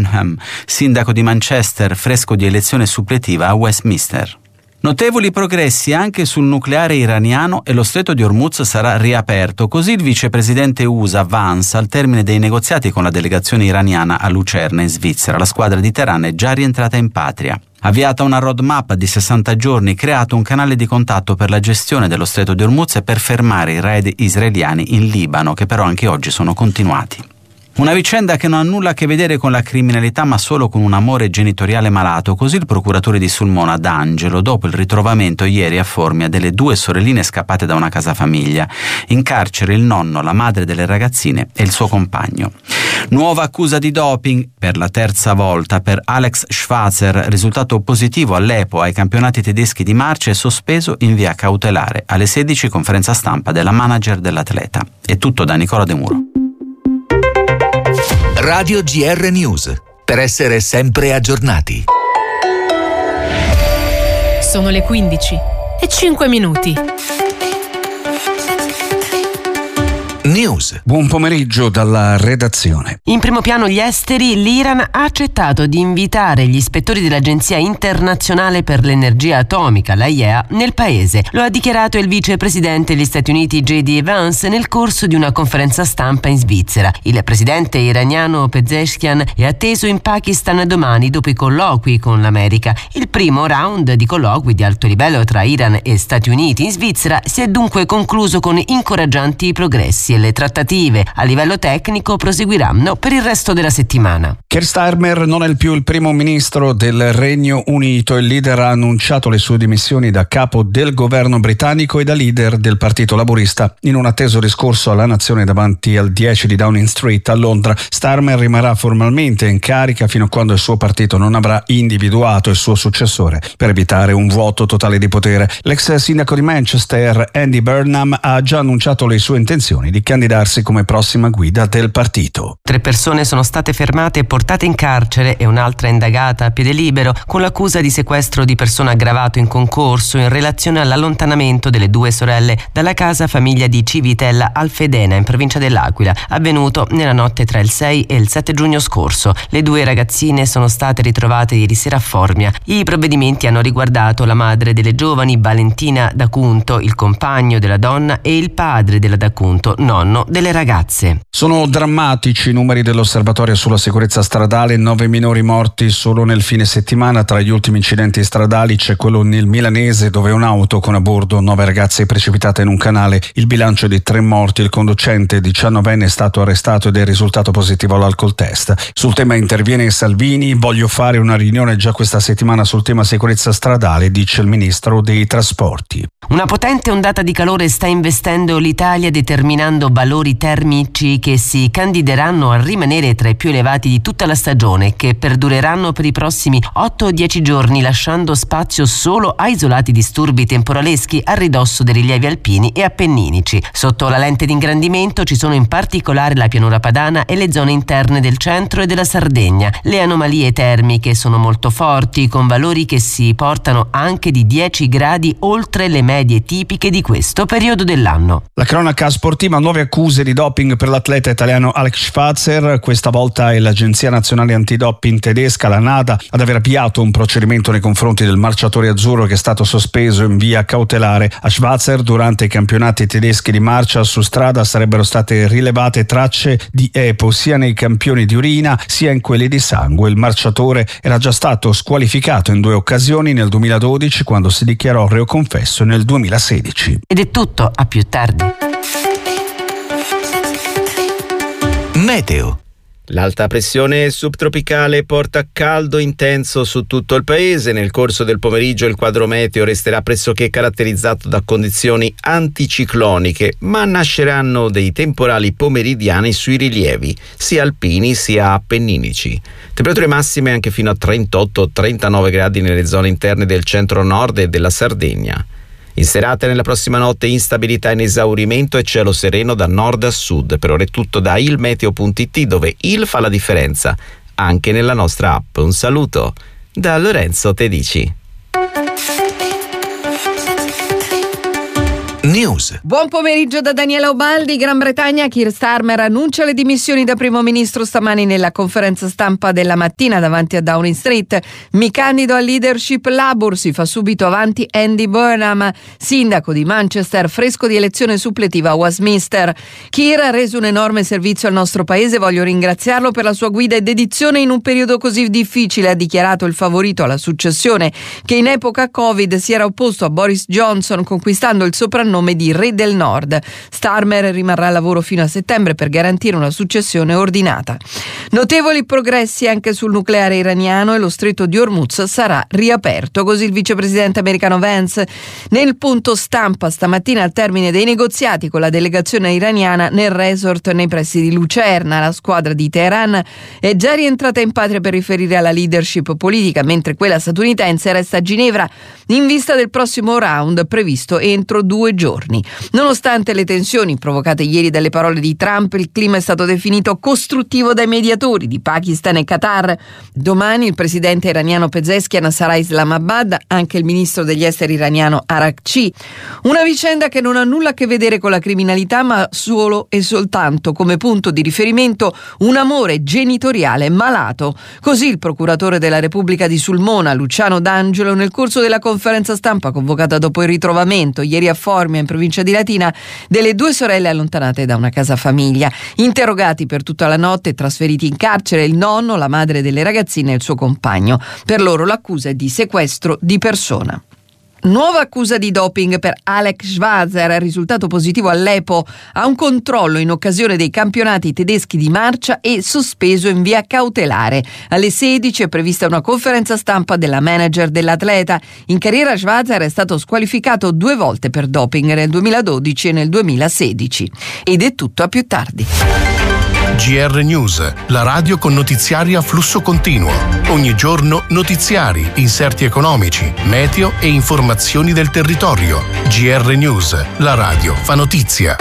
Debenham, sindaco di Manchester, fresco di elezione suppletiva a Westminster. Notevoli progressi anche sul nucleare iraniano e lo stretto di Hormuz sarà riaperto, così il vicepresidente USA Vance al termine dei negoziati con la delegazione iraniana a Lucerna in Svizzera. La squadra di Teheran è già rientrata in patria. Avviata una roadmap di 60 giorni, creato un canale di contatto per la gestione dello stretto di Hormuz e per fermare i raid israeliani in Libano, che però anche oggi sono continuati. Una vicenda che non ha nulla a che vedere con la criminalità ma solo con un amore genitoriale malato, così il procuratore di Sulmona D'Angelo dopo il ritrovamento ieri a Formia delle 2 sorelline scappate da una casa famiglia. In carcere il nonno, la madre delle ragazzine e il suo compagno. Nuova accusa di doping per la 3ª volta per Alex Schwarzer, risultato positivo all'EPO ai campionati tedeschi di marcia e sospeso in via cautelare. Alle 16 conferenza stampa della manager dell'atleta. È tutto da Nicola De Muro. Radio GR News, per essere sempre aggiornati. Sono le 15:05. News. Buon pomeriggio dalla redazione. In primo piano gli esteri, l'Iran ha accettato di invitare gli ispettori dell'Agenzia Internazionale per l'Energia Atomica, l'AIEA, nel paese. Lo ha dichiarato il vicepresidente degli Stati Uniti J.D. Vance nel corso di una conferenza stampa in Svizzera. Il presidente iraniano Pezeshkian è atteso in Pakistan domani dopo i colloqui con l'America. Il primo round di colloqui di alto livello tra Iran e Stati Uniti in Svizzera si è dunque concluso con incoraggianti progressi. Le trattative a livello tecnico proseguiranno per il resto della settimana. Keir Starmer non è più il primo ministro del Regno Unito. Il leader ha annunciato le sue dimissioni da capo del governo britannico e da leader del Partito Laburista in un atteso discorso alla nazione davanti al 10 di Downing Street a Londra. Starmer rimarrà formalmente in carica fino a quando il suo partito non avrà individuato il suo successore per evitare un vuoto totale di potere. L'ex sindaco di Manchester, Andy Burnham, ha già annunciato le sue intenzioni di candidarsi come prossima guida del partito. 3 persone sono state fermate e portate in carcere e un'altra indagata a piede libero con l'accusa di sequestro di persona aggravato in concorso in relazione all'allontanamento delle 2 sorelle dalla casa famiglia di Civitella Alfedena in provincia dell'Aquila, avvenuto nella notte tra il 6 e il 7 giugno scorso. Le 2 ragazzine sono state ritrovate ieri sera a Formia. I provvedimenti hanno riguardato la madre delle giovani, Valentina D'Acunto, il compagno della donna e il padre della D'Acunto, nonno delle ragazze. Sono drammatici i numeri dell'Osservatorio sulla sicurezza stradale, 9 minori morti solo nel fine settimana. Tra gli ultimi incidenti stradali c'è quello nel Milanese dove un'auto con a bordo 9 ragazze è precipitata in un canale. Il bilancio è di 3 morti, il conducente 19enne è stato arrestato ed è risultato positivo all'alcol test. Sul tema interviene Salvini: voglio fare una riunione già questa settimana sul tema sicurezza stradale, dice il ministro dei trasporti. Una potente ondata di calore sta investendo l'Italia, determinando valori termici che si candideranno a rimanere tra i più elevati di tutta la stagione, che perdureranno per i prossimi 8 o 10 giorni, lasciando spazio solo a isolati disturbi temporaleschi a ridosso dei rilievi alpini e appenninici. Sotto la lente di ingrandimento ci sono in particolare la pianura padana e le zone interne del centro e della Sardegna. Le anomalie termiche sono molto forti, con valori che si portano anche di 10 gradi oltre le medie tipiche di questo periodo dell'anno. La cronaca sportiva: nuove accuse di doping per l'atleta italiano Alex Schwarzer. Questa volta è l'Agenzia Nazionale Antidoping tedesca, la NADA, ad aver avviato un procedimento nei confronti del marciatore azzurro che è stato sospeso in via cautelare. A Schwarzer durante i campionati tedeschi di marcia su strada sarebbero state rilevate tracce di EPO sia nei campioni di urina sia in quelli di sangue. Il marciatore era già stato squalificato in 2 occasioni, nel 2012 quando si dichiarò reo confesso e nel 2016. Ed è tutto, a più tardi. Meteo. L'alta pressione subtropicale porta caldo intenso su tutto il paese. Nel corso del pomeriggio il quadro meteo resterà pressoché caratterizzato da condizioni anticicloniche, ma nasceranno dei temporali pomeridiani sui rilievi, sia alpini sia appenninici. Temperature massime anche fino a 38-39 gradi nelle zone interne del centro-nord e della Sardegna. In serata e nella prossima notte instabilità in esaurimento e cielo sereno da nord a sud. Per ora è tutto da ilmeteo.it, dove il fa la differenza anche nella nostra app. Un saluto da Lorenzo Tedici. News. Buon pomeriggio da Daniela Ubaldi. Gran Bretagna, Keir Starmer annuncia le dimissioni da primo ministro stamani nella conferenza stampa della mattina davanti a Downing Street. Mi candido al leadership Labour, si fa subito avanti Andy Burnham, sindaco di Manchester, fresco di elezione suppletiva a Westminster. Keir ha reso un enorme servizio al nostro paese, voglio ringraziarlo per la sua guida e dedizione in un periodo così difficile, ha dichiarato il favorito alla successione, che in epoca Covid si era opposto a Boris Johnson, conquistando il soprannome di Re del Nord. Starmer rimarrà al lavoro fino a settembre per garantire una successione ordinata. Notevoli progressi anche sul nucleare iraniano e lo stretto di Hormuz sarà riaperto, così il vicepresidente americano Vance nel punto stampa stamattina al termine dei negoziati con la delegazione iraniana nel resort nei pressi di Lucerna. La squadra di Teheran è già rientrata in patria per riferire alla leadership politica, mentre quella statunitense resta a Ginevra in vista del prossimo round previsto entro 2 giorni. Nonostante le tensioni provocate ieri dalle parole di Trump, il clima è stato definito costruttivo dai mediatori di Pakistan e Qatar. Domani il presidente iraniano Pezeshkian sarà a Islamabad, anche il ministro degli esteri iraniano Arakci. Una vicenda che non ha nulla a che vedere con la criminalità, ma solo e soltanto come punto di riferimento un amore genitoriale malato. Così il procuratore della Repubblica di Sulmona, Luciano D'Angelo, nel corso della conferenza stampa convocata dopo il ritrovamento ieri a Formia in provincia di Latina delle 2 sorelle allontanate da una casa famiglia. Interrogati per tutta la notte e trasferiti in carcere il nonno, la madre delle ragazzine e il suo compagno. Per loro l'accusa è di sequestro di persona. Nuova accusa di doping per Alex Schwarzer, risultato positivo all'EPO a un controllo in occasione dei campionati tedeschi di marcia e sospeso in via cautelare. Alle 16 è prevista una conferenza stampa della manager dell'atleta. In carriera Schwarzer è stato squalificato 2 volte per doping, nel 2012 e nel 2016. Ed è tutto, a più tardi. GR News, la radio con notiziari a flusso continuo. Ogni giorno notiziari, inserti economici, meteo e informazioni del territorio. GR News, la radio fa notizia.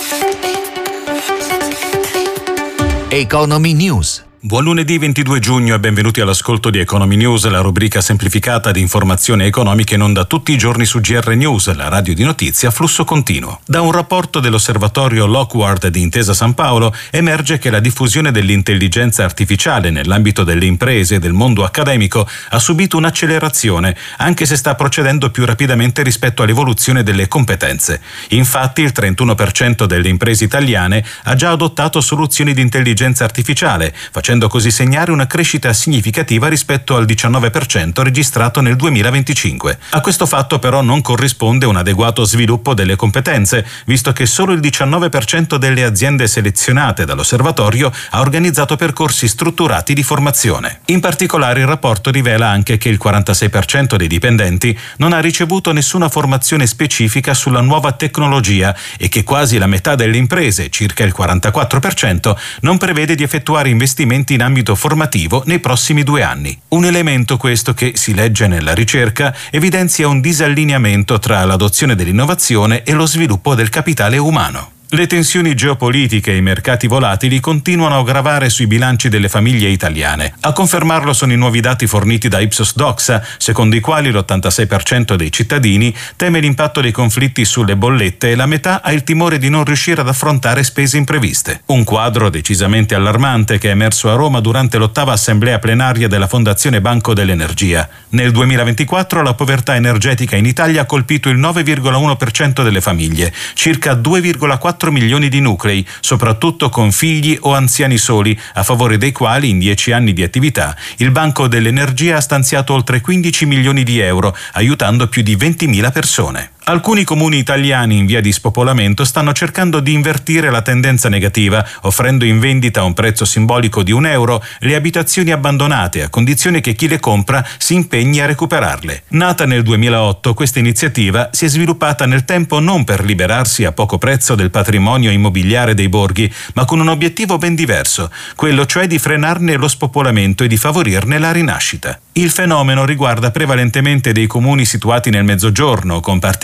Economy News. Buon lunedì 22 giugno e benvenuti all'ascolto di Economy News, la rubrica semplificata di informazioni economiche in onda tutti i giorni su GR News, la radio di notizia a flusso continuo. Da un rapporto dell'osservatorio Lockward di Intesa San Paolo emerge che la diffusione dell'intelligenza artificiale nell'ambito delle imprese e del mondo accademico ha subito un'accelerazione, anche se sta procedendo più rapidamente rispetto all'evoluzione delle competenze. Infatti il 31% delle imprese italiane ha già adottato soluzioni di intelligenza artificiale, facendo così segnare una crescita significativa rispetto al 19% registrato nel 2025. A questo fatto però non corrisponde un adeguato sviluppo delle competenze, visto che solo il 19% delle aziende selezionate dall'osservatorio ha organizzato percorsi strutturati di formazione. In particolare il rapporto rivela anche che il 46% dei dipendenti non ha ricevuto nessuna formazione specifica sulla nuova tecnologia e che quasi la metà delle imprese, circa il 44%, non prevede di effettuare investimenti in ambito formativo nei prossimi 2 anni. Un elemento questo che, si legge nella ricerca, evidenzia un disallineamento tra l'adozione dell'innovazione e lo sviluppo del capitale umano. Le tensioni geopolitiche e i mercati volatili continuano a gravare sui bilanci delle famiglie italiane. A confermarlo sono i nuovi dati forniti da Ipsos Doxa, secondo i quali l'86% dei cittadini teme l'impatto dei conflitti sulle bollette e la metà ha il timore di non riuscire ad affrontare spese impreviste. Un quadro decisamente allarmante che è emerso a Roma durante l'8ª assemblea plenaria della Fondazione Banco dell'Energia. Nel 2024 la povertà energetica in Italia ha colpito il 9,1% delle famiglie, circa 2,4 milioni di nuclei, soprattutto con figli o anziani soli, a favore dei quali in 10 anni di attività il Banco dell'Energia ha stanziato oltre 15 milioni di euro, aiutando più di 20.000 persone. Alcuni comuni italiani in via di spopolamento stanno cercando di invertire la tendenza negativa, offrendo in vendita a un prezzo simbolico di €1 le abitazioni abbandonate, a condizione che chi le compra si impegni a recuperarle. Nata nel 2008, questa iniziativa si è sviluppata nel tempo non per liberarsi a poco prezzo del patrimonio immobiliare dei borghi, ma con un obiettivo ben diverso, quello cioè di frenarne lo spopolamento e di favorirne la rinascita. Il fenomeno riguarda prevalentemente dei comuni situati nel Mezzogiorno, con particolare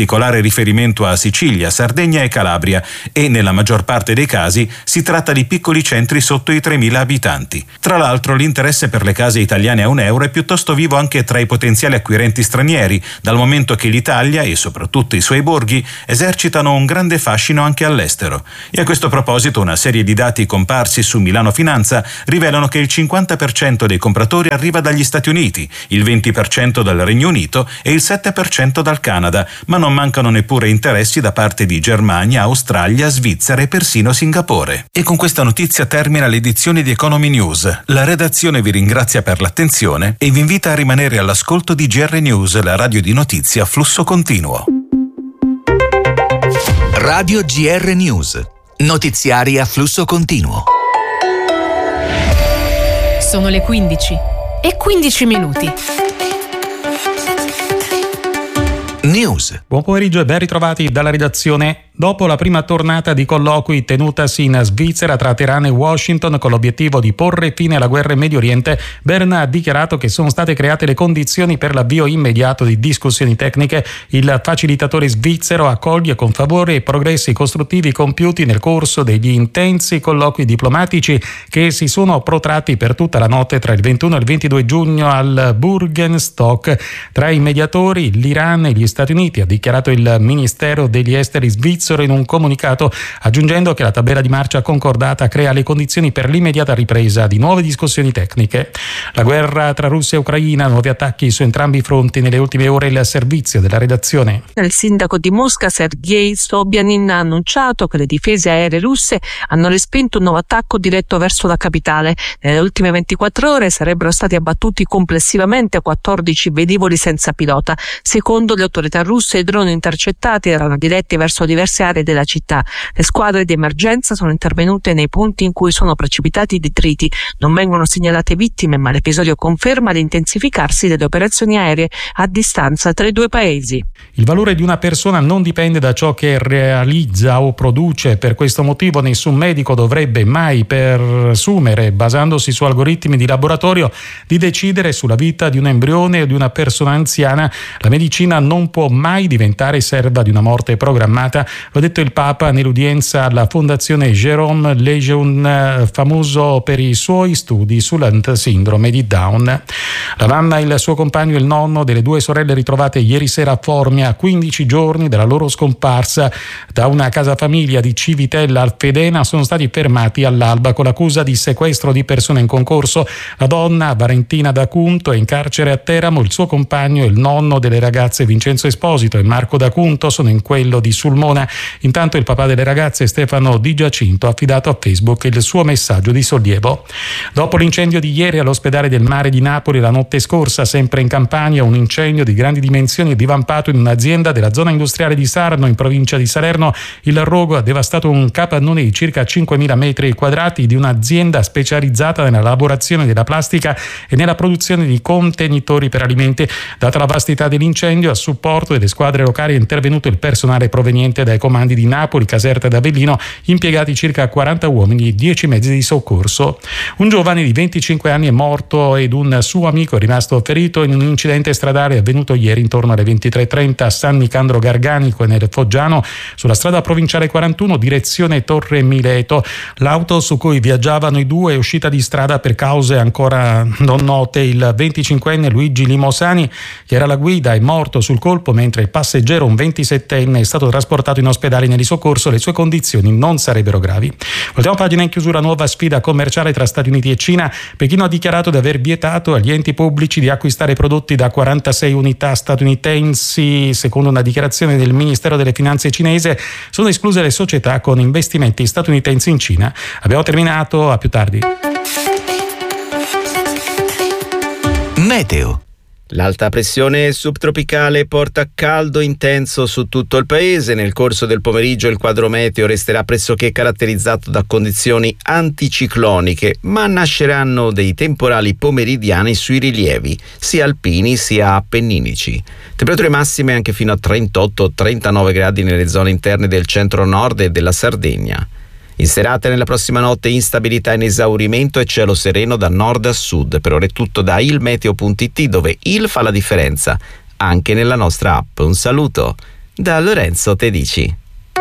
particolare riferimento a Sicilia, Sardegna e Calabria, e nella maggior parte dei casi si tratta di piccoli centri sotto i 3.000 abitanti. Tra l'altro l'interesse per le case italiane a €1 è piuttosto vivo anche tra i potenziali acquirenti stranieri, dal momento che l'Italia e soprattutto i suoi borghi esercitano un grande fascino anche all'estero. E a questo proposito una serie di dati comparsi su Milano Finanza rivelano che il 50% dei compratori arriva dagli Stati Uniti, il 20% dal Regno Unito e il 7% dal Canada, ma non mancano neppure interessi da parte di Germania, Australia, Svizzera e persino Singapore. E con questa notizia termina l'edizione di Economy News. La redazione vi ringrazia per l'attenzione e vi invita a rimanere all'ascolto di GR News, la radio di notizie a flusso continuo. Radio GR News. Notiziari a flusso continuo. Sono le 15 e 15 minuti. News. Buon pomeriggio e ben ritrovati dalla redazione. Dopo la prima tornata di colloqui tenutasi in Svizzera tra Teheran e Washington con l'obiettivo di porre fine alla guerra in Medio Oriente, Bern ha dichiarato che sono state create le condizioni per l'avvio immediato di discussioni tecniche. Il facilitatore svizzero accoglie con favore i progressi costruttivi compiuti nel corso degli intensi colloqui diplomatici che si sono protratti per tutta la notte tra il 21 e il 22 giugno al Burgenstock. Tra i mediatori l'Iran e gli Stati Uniti, ha dichiarato il Ministero degli Esteri svizzero in un comunicato, aggiungendo che la tabella di marcia concordata crea le condizioni per l'immediata ripresa di nuove discussioni tecniche. La guerra tra Russia e Ucraina, nuovi attacchi su entrambi i fronti nelle ultime ore. Il servizio della redazione. Il sindaco di Mosca, Sergei Sobyanin, ha annunciato che le difese aeree russe hanno respinto un nuovo attacco diretto verso la capitale. Nelle ultime 24 ore sarebbero stati abbattuti complessivamente 14 velivoli senza pilota. Secondo le autorità russe, i droni intercettati erano diretti verso diverse aree della città. Le squadre di emergenza sono intervenute nei punti in cui sono precipitati i detriti. Non vengono segnalate vittime, ma l'episodio conferma l'intensificarsi delle operazioni aeree a distanza tra i due paesi. Il valore di una persona non dipende da ciò che realizza o produce. Per questo motivo nessun medico dovrebbe mai presumere, basandosi su algoritmi di laboratorio, di decidere sulla vita di un embrione o di una persona anziana. La medicina non può mai diventare serva di una morte programmata. Lo ha detto il Papa nell'udienza alla Fondazione Jérôme Lejeune, famoso per i suoi studi sulla sindrome di Down. La mamma, il suo compagno e il nonno delle due sorelle ritrovate ieri sera a Formia, a 15 giorni dalla loro scomparsa da una casa famiglia di Civitella al Fedena, sono stati fermati all'alba con l'accusa di sequestro di persone in concorso. La donna, Valentina D'Acunto, è in carcere a Teramo. Il suo compagno e il nonno delle ragazze, Vincenzo Esposito e Marco D'Acunto, sono in quello di Sulmona. Intanto il papà delle ragazze, Stefano Di Giacinto, ha affidato a Facebook il suo messaggio di sollievo. Dopo l'incendio di ieri all'ospedale del Mare di Napoli, la notte scorsa, sempre in Campania, un incendio di grandi dimensioni è divampato in un'azienda della zona industriale di Sarno, in provincia di Salerno. Il rogo ha devastato un capannone di circa 5.000 metri quadrati di un'azienda specializzata nella lavorazione della plastica e nella produzione di contenitori per alimenti. Data la vastità dell'incendio, a supporto delle squadre locali è intervenuto il personale proveniente dai comandi di Napoli, Caserta ed Avellino, impiegati circa 40 uomini e 10 mezzi di soccorso. Un giovane di 25 anni è morto ed un suo amico è rimasto ferito in un incidente stradale avvenuto ieri intorno alle 23:30 a San Nicandro Garganico e nel Foggiano, sulla strada provinciale 41 direzione Torre Mileto. L'auto su cui viaggiavano i due è uscita di strada per cause ancora non note. Il 25enne Luigi Limosani, che era la guida, è morto sul colpo, mentre il passeggero, un 27enne, è stato trasportato in ospedale negli soccorso. Le sue condizioni non sarebbero gravi. Voltiamo pagina. In chiusura, nuova sfida commerciale tra Stati Uniti e Cina. Pechino ha dichiarato di aver vietato agli enti pubblici di acquistare prodotti da 46 unità statunitensi. Secondo una dichiarazione del Ministero delle Finanze cinese, sono escluse le società con investimenti statunitensi in Cina. Abbiamo terminato, a più tardi. Meteo. L'alta pressione subtropicale porta caldo intenso su tutto il paese. Nel corso del pomeriggio il quadro meteo resterà pressoché caratterizzato da condizioni anticicloniche, ma nasceranno dei temporali pomeridiani sui rilievi, sia alpini sia appenninici. Temperature massime anche fino a 38-39 gradi nelle zone interne del centro-nord e della Sardegna. In serata e nella prossima notte instabilità in esaurimento e cielo sereno da nord a sud. Per ora è tutto da ilmeteo.it, dove il fa la differenza anche nella nostra app. Un saluto da Lorenzo Tedici.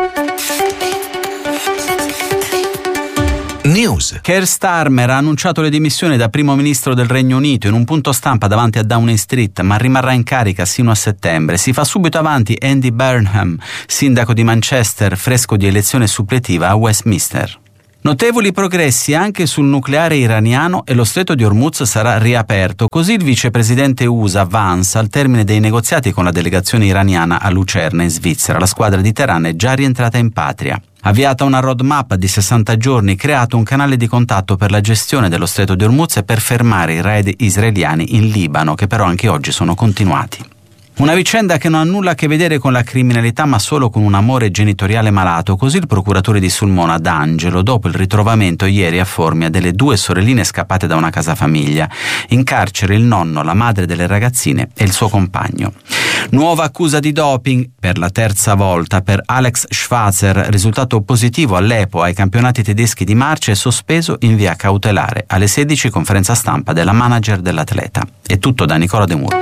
News. Keir Starmer ha annunciato le dimissioni da primo ministro del Regno Unito in un punto stampa davanti a Downing Street, ma rimarrà in carica sino a settembre. Si fa subito avanti Andy Burnham, sindaco di Manchester, fresco di elezione suppletiva a Westminster. Notevoli progressi anche sul nucleare iraniano e lo stretto di Hormuz sarà riaperto, così il vicepresidente USA Vance al termine dei negoziati con la delegazione iraniana a Lucerna in Svizzera. La squadra di Teheran è già rientrata in patria. Avviata una roadmap di 60 giorni, creato un canale di contatto per la gestione dello stretto di Hormuz e per fermare i raid israeliani in Libano, che però anche oggi sono continuati. Una vicenda che non ha nulla a che vedere con la criminalità ma solo con un amore genitoriale malato, così il procuratore di Sulmona D'Angelo dopo il ritrovamento ieri a Formia delle 2 sorelline scappate da una casa famiglia. In carcere il nonno, la madre delle ragazzine e il suo compagno. Nuova accusa di doping per la 3ª volta per Alex Schwarzer, risultato positivo all'EPO ai campionati tedeschi di marcia e sospeso in via cautelare. Alle 16 conferenza stampa della manager dell'atleta. È tutto da Nicola De Muro.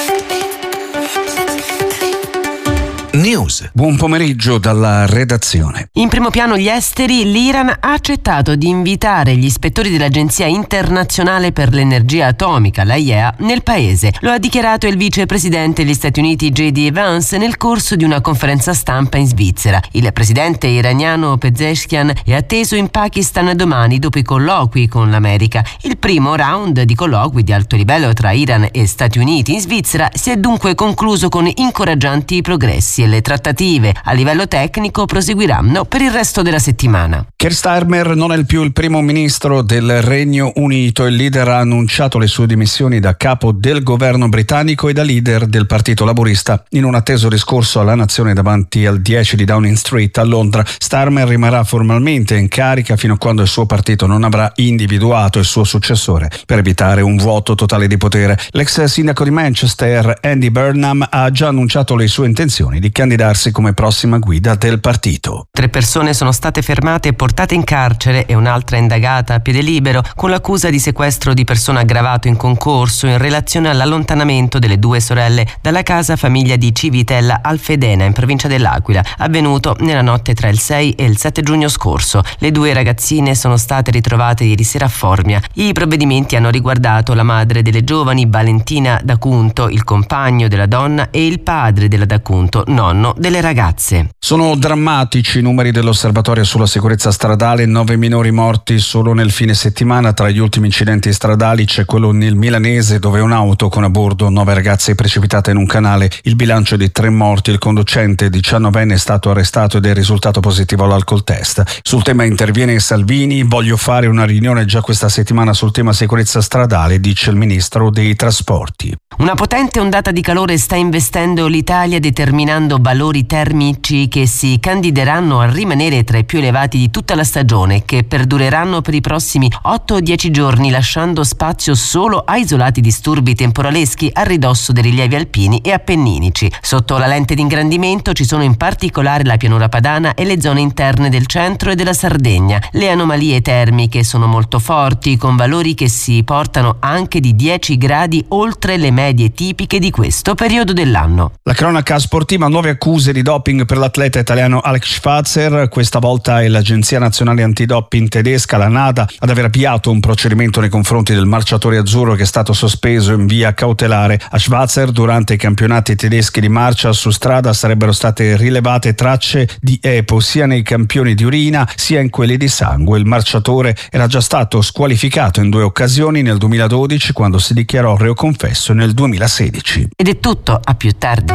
News. Buon pomeriggio dalla redazione. In primo piano gli esteri, l'Iran ha accettato di invitare gli ispettori dell'Agenzia Internazionale per l'Energia Atomica, l'AIEA, nel paese. Lo ha dichiarato il vicepresidente degli Stati Uniti J.D. Vance nel corso di una conferenza stampa in Svizzera. Il presidente iraniano Pezeshkian è atteso in Pakistan domani dopo i colloqui con l'America. Il primo round di colloqui di alto livello tra Iran e Stati Uniti in Svizzera si è dunque concluso con incoraggianti progressi e le trattative a livello tecnico proseguiranno per il resto della settimana. Keir Starmer non è più il primo ministro del Regno Unito. Il leader ha annunciato le sue dimissioni da capo del governo britannico e da leader del Partito Laburista in un atteso discorso alla nazione davanti al 10 di Downing Street a Londra. Starmer rimarrà formalmente in carica fino a quando il suo partito non avrà individuato il suo successore per evitare un vuoto totale di potere. L'ex sindaco di Manchester, Andy Burnham, ha già annunciato le sue intenzioni di candidarsi come prossima guida del partito. 3 persone sono state fermate e portate in carcere e un'altra indagata a piede libero con l'accusa di sequestro di persona aggravato in concorso in relazione all'allontanamento delle 2 sorelle dalla casa famiglia di Civitella Alfedena in provincia dell'Aquila, avvenuto nella notte tra il 6 e il 7 giugno scorso. Le 2 ragazzine sono state ritrovate ieri sera a Formia. I provvedimenti hanno riguardato la madre delle giovani, Valentina D'Acunto, il compagno della donna e il padre della D'Acunto, nonno delle ragazze. Sono drammatici i numeri dell'Osservatorio sulla sicurezza stradale, 9 minori morti solo nel fine settimana. Tra gli ultimi incidenti stradali c'è quello nel Milanese dove un'auto con a bordo 9 ragazze è precipitata in un canale. Il bilancio è di 3 morti, il conducente 19enne è stato arrestato ed è risultato positivo all'alcol test. Sul tema interviene Salvini: voglio fare una riunione già questa settimana sul tema sicurezza stradale, dice il ministro dei trasporti. Una potente ondata di calore sta investendo l'Italia, determinando valori termici che si candideranno a rimanere tra i più elevati di tutta la stagione e che perdureranno per i prossimi 8 o 10 giorni, lasciando spazio solo a isolati disturbi temporaleschi a ridosso dei rilievi alpini e appenninici. Sotto la lente di ingrandimento ci sono in particolare la pianura padana e le zone interne del centro e della Sardegna. Le anomalie termiche sono molto forti, con valori che si portano anche di 10 gradi oltre le medie tipiche di questo periodo dell'anno. La cronaca sportiva: nuove accuse di doping per l'atleta italiano Alex Schwarzer. Questa volta è l'Agenzia Nazionale Antidoping tedesca, la NADA, ad aver avviato un procedimento nei confronti del marciatore azzurro che è stato sospeso in via cautelare. A Schwarzer durante i campionati tedeschi di marcia su strada sarebbero state rilevate tracce di EPO sia nei campioni di urina sia in quelli di sangue. Il marciatore era già stato squalificato in 2 occasioni, nel 2012 quando si dichiarò reo confesso e nel 2016. Ed è tutto, a più tardi.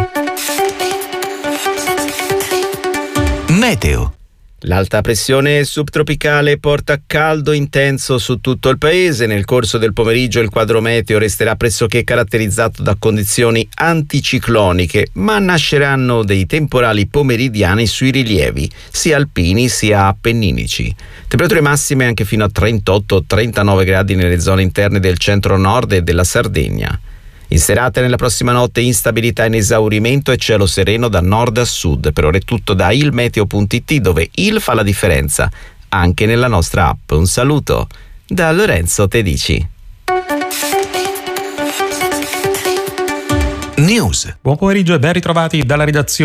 Meteo. L'alta pressione subtropicale porta caldo intenso su tutto il paese. Nel corso del pomeriggio il quadro meteo resterà pressoché caratterizzato da condizioni anticicloniche, ma nasceranno dei temporali pomeridiani sui rilievi, sia alpini sia appenninici. Temperature massime anche fino a 38-39 gradi nelle zone interne del centro-nord e della Sardegna. In serata e nella prossima notte instabilità in esaurimento e cielo sereno da nord a sud. Per ora è tutto da ilmeteo.it, dove il fa la differenza anche nella nostra app. Un saluto da Lorenzo Tedici. News. Buon pomeriggio e ben ritrovati dalla redazione.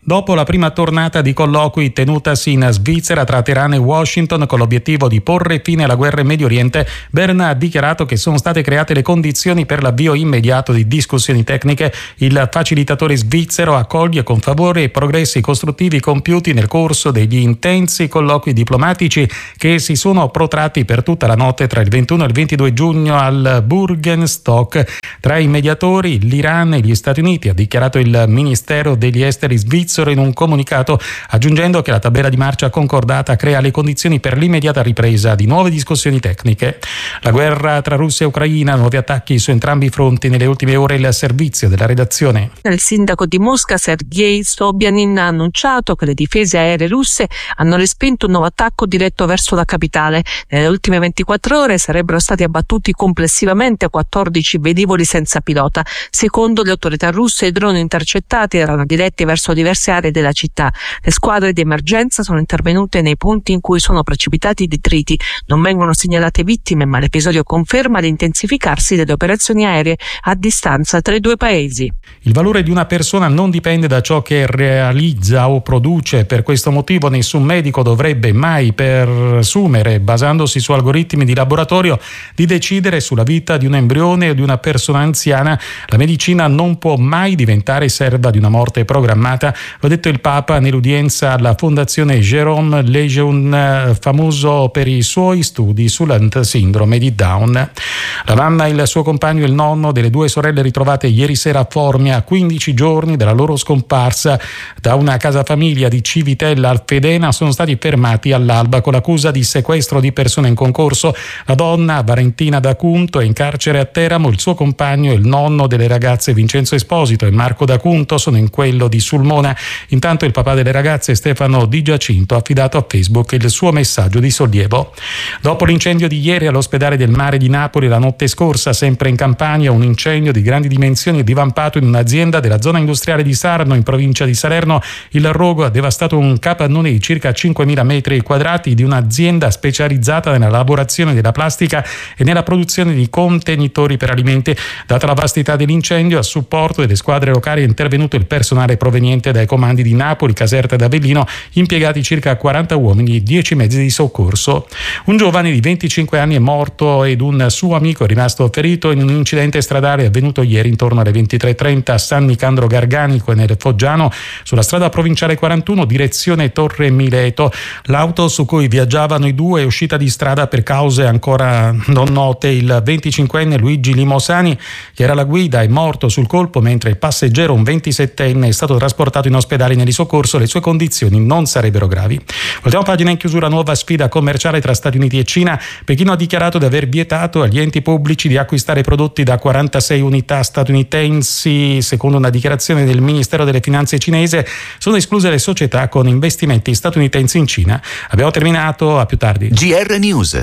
Dopo la prima tornata di colloqui tenutasi in Svizzera tra Teheran e Washington con l'obiettivo di porre fine alla guerra in Medio Oriente, Bern ha dichiarato che sono state create le condizioni per l'avvio immediato di discussioni tecniche. Il facilitatore svizzero accoglie con favore i progressi costruttivi compiuti nel corso degli intensi colloqui diplomatici che si sono protratti per tutta la notte tra il 21 e il 22 giugno al Bürgenstock. Tra i mediatori l'Iran e gli Stati Uniti, ha dichiarato il Ministero degli Esteri svizzero in un comunicato, aggiungendo che la tabella di marcia concordata crea le condizioni per l'immediata ripresa di nuove discussioni tecniche. La guerra tra Russia e Ucraina, nuovi attacchi su entrambi i fronti nelle ultime ore. Il servizio della redazione. Il sindaco di Mosca Sergei Sobyanin ha annunciato che le difese aeree russe hanno respinto un nuovo attacco diretto verso la capitale. Nelle ultime 24 ore sarebbero stati abbattuti complessivamente 14 velivoli senza pilota. Secondo le autorità russe, i droni intercettati erano diretti verso diverse aree della città. Le squadre di emergenza sono intervenute nei punti in cui sono precipitati i detriti. Non vengono segnalate vittime, ma l'episodio conferma l'intensificarsi delle operazioni aeree a distanza tra i due paesi. Il valore di una persona non dipende da ciò che realizza o produce. Per questo motivo nessun medico dovrebbe mai presumere, basandosi su algoritmi di laboratorio, di decidere sulla vita di un embrione o di una persona anziana. La medicina non può mai diventare serva di una morte programmata. Lo ha detto il Papa nell'udienza alla Fondazione Jérôme Lejeune, famoso per i suoi studi sulla sindrome di Down. La mamma, il suo compagno e il nonno delle due sorelle ritrovate ieri sera a Formia, a 15 giorni dalla loro scomparsa da una casa famiglia di Civitella al Fedena, sono stati fermati all'alba con l'accusa di sequestro di persone in concorso. La donna, Valentina D'Acunto, è in carcere a Teramo. Il suo compagno e il nonno delle ragazze, Vincenzo Esposito e Marco D'Acunto, sono in quello di Sulmona. Intanto il papà delle ragazze, Stefano Di Giacinto, ha affidato a Facebook il suo messaggio di sollievo. Dopo l'incendio di ieri all'ospedale del Mare di Napoli, la notte scorsa, sempre in Campania, un incendio di grandi dimensioni è divampato in un'azienda della zona industriale di Sarno, in provincia di Salerno. Il rogo ha devastato un capannone di circa 5.000 metri quadrati di un'azienda specializzata nella lavorazione della plastica e nella produzione di contenitori per alimenti. Data la vastità dell'incendio, a supporto delle squadre locali è intervenuto il personale proveniente dai comandi di Napoli, Caserta ed Avellino, impiegati circa 40 uomini e 10 mezzi di soccorso. Un giovane di 25 anni è morto ed un suo amico è rimasto ferito in un incidente stradale avvenuto ieri intorno alle 23:30 a San Nicandro Garganico e nel Foggiano, sulla strada provinciale 41 direzione Torre Mileto. L'auto su cui viaggiavano i due è uscita di strada per cause ancora non note. Il 25enne Luigi Limosani, che era la guida, è morto sul colpo, mentre il passeggero, un 27enne, è stato trasportato in ospedale negli soccorso. Le sue condizioni non sarebbero gravi. Voltiamo pagina. In chiusura, nuova sfida commerciale tra Stati Uniti e Cina. Pechino ha dichiarato di aver vietato agli enti pubblici di acquistare prodotti da 46 unità statunitensi. Secondo una dichiarazione del Ministero delle Finanze cinese, sono escluse le società con investimenti statunitensi in Cina. Abbiamo terminato, a più tardi. GR News.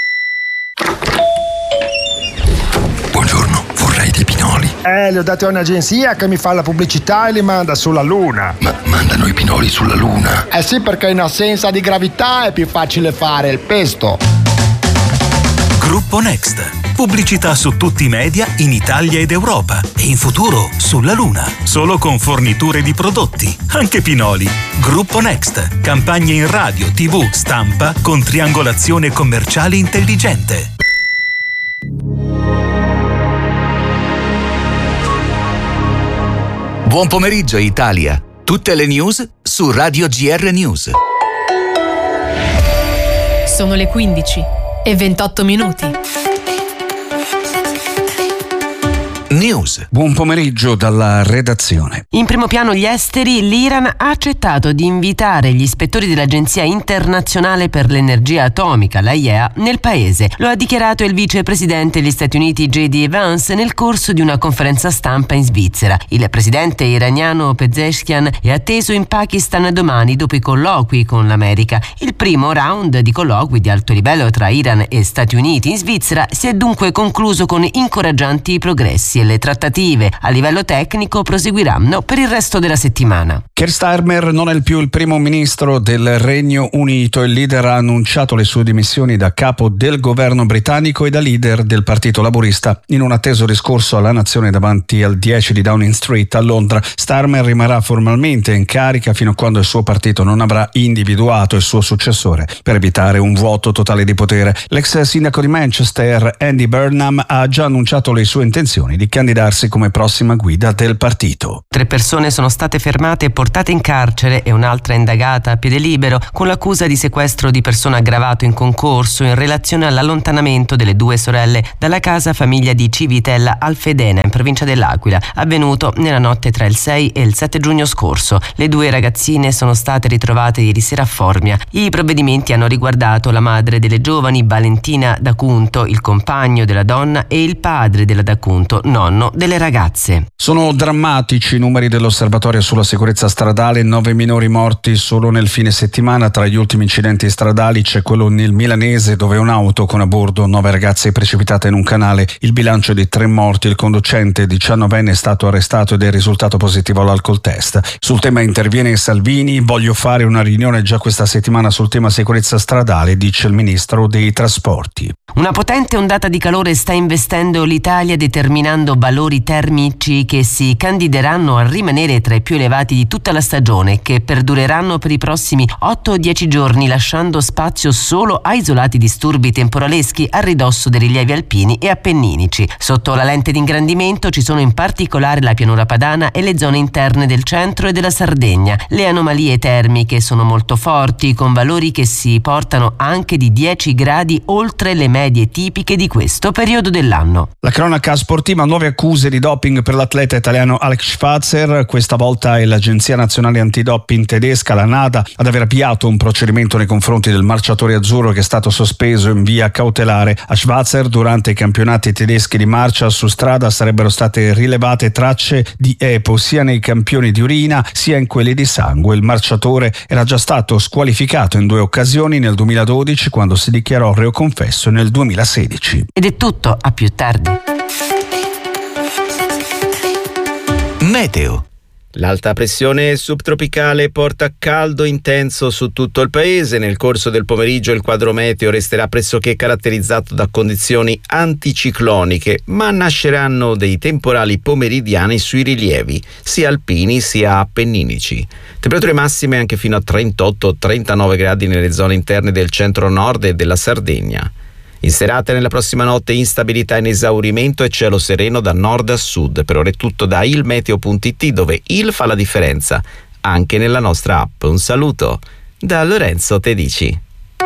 Buongiorno, vorrei dei pinoli. Li ho dati a un'agenzia che mi fa la pubblicità e li manda sulla Luna. Ma mandano i pinoli sulla Luna? Eh sì, perché in assenza di gravità è più facile fare il pesto. Gruppo Next. Pubblicità su tutti i media in Italia ed Europa e in futuro sulla Luna. Solo con forniture di prodotti, anche pinoli. Gruppo Next. Campagne in radio, TV, stampa con triangolazione commerciale intelligente. Buon pomeriggio Italia. Tutte le news su Radio GR News. Sono le 15:28. News. Buon pomeriggio dalla redazione. In primo piano gli esteri. L'Iran ha accettato di invitare gli ispettori dell'Agenzia Internazionale per l'Energia Atomica, l'AIEA, nel paese. Lo ha dichiarato il vicepresidente degli Stati Uniti J.D. Vance nel corso di una conferenza stampa in Svizzera. Il presidente iraniano Pezeshkian è atteso in Pakistan domani dopo i colloqui con l'America. Il primo round di colloqui di alto livello tra Iran e Stati Uniti in Svizzera si è dunque concluso con incoraggianti progressi. e le trattative a livello tecnico proseguiranno per il resto della settimana. Keir Starmer non è più il primo ministro del Regno Unito. Il leader ha annunciato le sue dimissioni da capo del governo britannico e da leader del Partito Laburista in un atteso discorso alla nazione davanti al 10 di Downing Street a Londra. Starmer rimarrà formalmente in carica fino a quando il suo partito non avrà individuato il suo successore per evitare un vuoto totale di potere. L'ex sindaco di Manchester, Andy Burnham, ha già annunciato le sue intenzioni di candidarsi come prossima guida del partito. 3 persone sono state fermate e portate in carcere e un'altra indagata a piede libero con l'accusa di sequestro di persona aggravato in concorso in relazione all'allontanamento delle 2 sorelle dalla casa famiglia di Civitella Alfedena in provincia dell'Aquila, avvenuto nella notte tra il 6 e il 7 giugno scorso. Le 2 ragazzine sono state ritrovate ieri sera a Formia. I provvedimenti hanno riguardato la madre delle giovani, Valentina D'Acunto, il compagno della donna e il padre della D'Acunto, nonno delle ragazze. Sono drammatici i numeri dell'Osservatorio sulla sicurezza stradale, 9 minori morti solo nel fine settimana. Tra gli ultimi incidenti stradali c'è quello nel Milanese dove un'auto con a bordo 9 ragazze è precipitata in un canale. Il bilancio è di 3 morti, il conducente 19enne è stato arrestato ed è risultato positivo all'alcol test. Sul tema interviene Salvini: voglio fare una riunione già questa settimana sul tema sicurezza stradale, dice il ministro dei trasporti. Una potente ondata di calore sta investendo l'Italia, determinando valori termici che si candideranno a rimanere tra i più elevati di tutta la stagione, che perdureranno per i prossimi 8 o 10 giorni, lasciando spazio solo a isolati disturbi temporaleschi a ridosso dei rilievi alpini e appenninici. Sotto la lente di ingrandimento ci sono in particolare la pianura padana e le zone interne del centro e della Sardegna. Le anomalie termiche sono molto forti, con valori che si portano anche di 10 gradi oltre le medie tipiche di questo periodo dell'anno. La cronaca sportiva: nuove accuse di doping per l'atleta italiano Alex Schwarzer. Questa volta è l'Agenzia Nazionale Antidoping tedesca, la NADA, ad aver avviato un procedimento nei confronti del marciatore azzurro che è stato sospeso in via cautelare. A Schwarzer, durante i campionati tedeschi di marcia su strada, sarebbero state rilevate tracce di EPO sia nei campioni di urina sia in quelli di sangue. Il marciatore era già stato squalificato in 2 occasioni, nel 2012 quando si dichiarò reo confesso, nel 2016. Ed è tutto, a più tardi. Meteo. L'alta pressione subtropicale porta caldo intenso su tutto il paese. Nel corso del pomeriggio il quadro meteo resterà pressoché caratterizzato da condizioni anticicloniche, ma nasceranno dei temporali pomeridiani sui rilievi, sia alpini sia appenninici. Temperature massime anche fino a 38-39 gradi nelle zone interne del centro-nord e della Sardegna. In serata e nella prossima notte instabilità in esaurimento e cielo sereno da nord a sud. Per ora è tutto da ilmeteo.it, dove il fa la differenza anche nella nostra app. Un saluto da Lorenzo Tedici.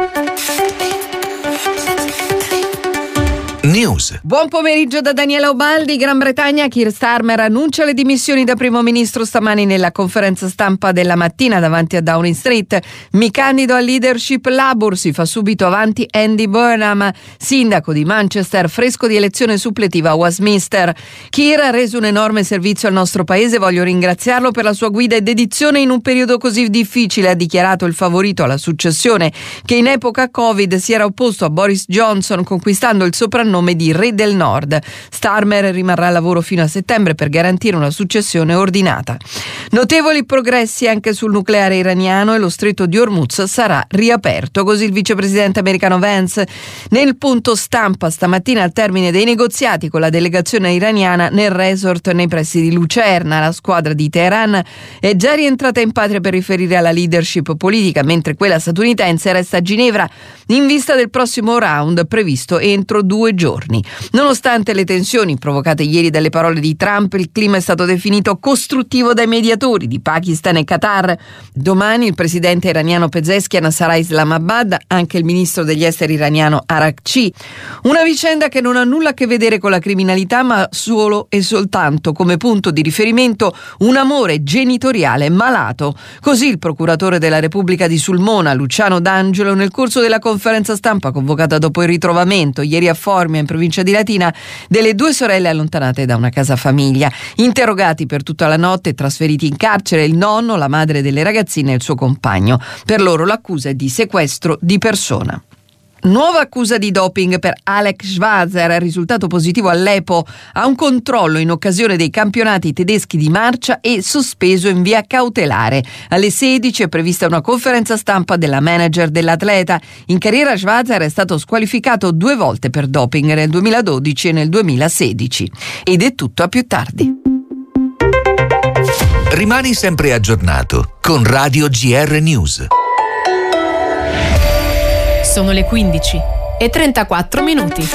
News. Buon pomeriggio da Daniela Ubaldi. Gran Bretagna: Keir Starmer annuncia le dimissioni da primo ministro stamani nella conferenza stampa della mattina davanti a Downing Street. Mi candido al leadership Labour, si fa subito avanti Andy Burnham, sindaco di Manchester, fresco di elezione suppletiva a Westminster. Keir ha reso un enorme servizio al nostro paese, voglio ringraziarlo per la sua guida e dedizione in un periodo così difficile, ha dichiarato il favorito alla successione, che in epoca Covid si era opposto a Boris Johnson, conquistando il soprannome di Re del Nord. Starmer rimarrà al lavoro fino a settembre per garantire una successione ordinata. Notevoli progressi anche sul nucleare iraniano e lo stretto di Hormuz sarà riaperto, così il vicepresidente americano Vance nel punto stampa stamattina al termine dei negoziati con la delegazione iraniana nel resort nei pressi di Lucerna. La squadra di Teheran è già rientrata in patria per riferire alla leadership politica, mentre quella statunitense resta a Ginevra in vista del prossimo round previsto entro 2 giorni. Nonostante le tensioni provocate ieri dalle parole di Trump, il clima è stato definito costruttivo dai mediatori di Pakistan e Qatar. Domani il presidente iraniano Pezeshkian sarà a Islamabad, anche il ministro degli esteri iraniano Arakci. Una vicenda che non ha nulla a che vedere con la criminalità, ma solo e soltanto come punto di riferimento un amore genitoriale malato. Così il procuratore della Repubblica di Sulmona, Luciano D'Angelo, nel corso della conferenza stampa convocata dopo il ritrovamento ieri a Formia, in provincia di Latina, delle 2 sorelle allontanate da una casa famiglia. Interrogati per tutta la notte e trasferiti in carcere il nonno, la madre delle ragazzine e il suo compagno. Per loro l'accusa è di sequestro di persona. Nuova accusa di doping per Alex Schwarzer, risultato positivo all'EPO a un controllo in occasione dei campionati tedeschi di marcia e sospeso in via cautelare. Alle 16 è prevista una conferenza stampa della manager dell'atleta. In carriera Schwarzer è stato squalificato 2 volte per doping, nel 2012 e nel 2016. Ed è tutto, a più tardi. Rimani sempre aggiornato con Radio GR News. Sono le 15 e 34 minuti.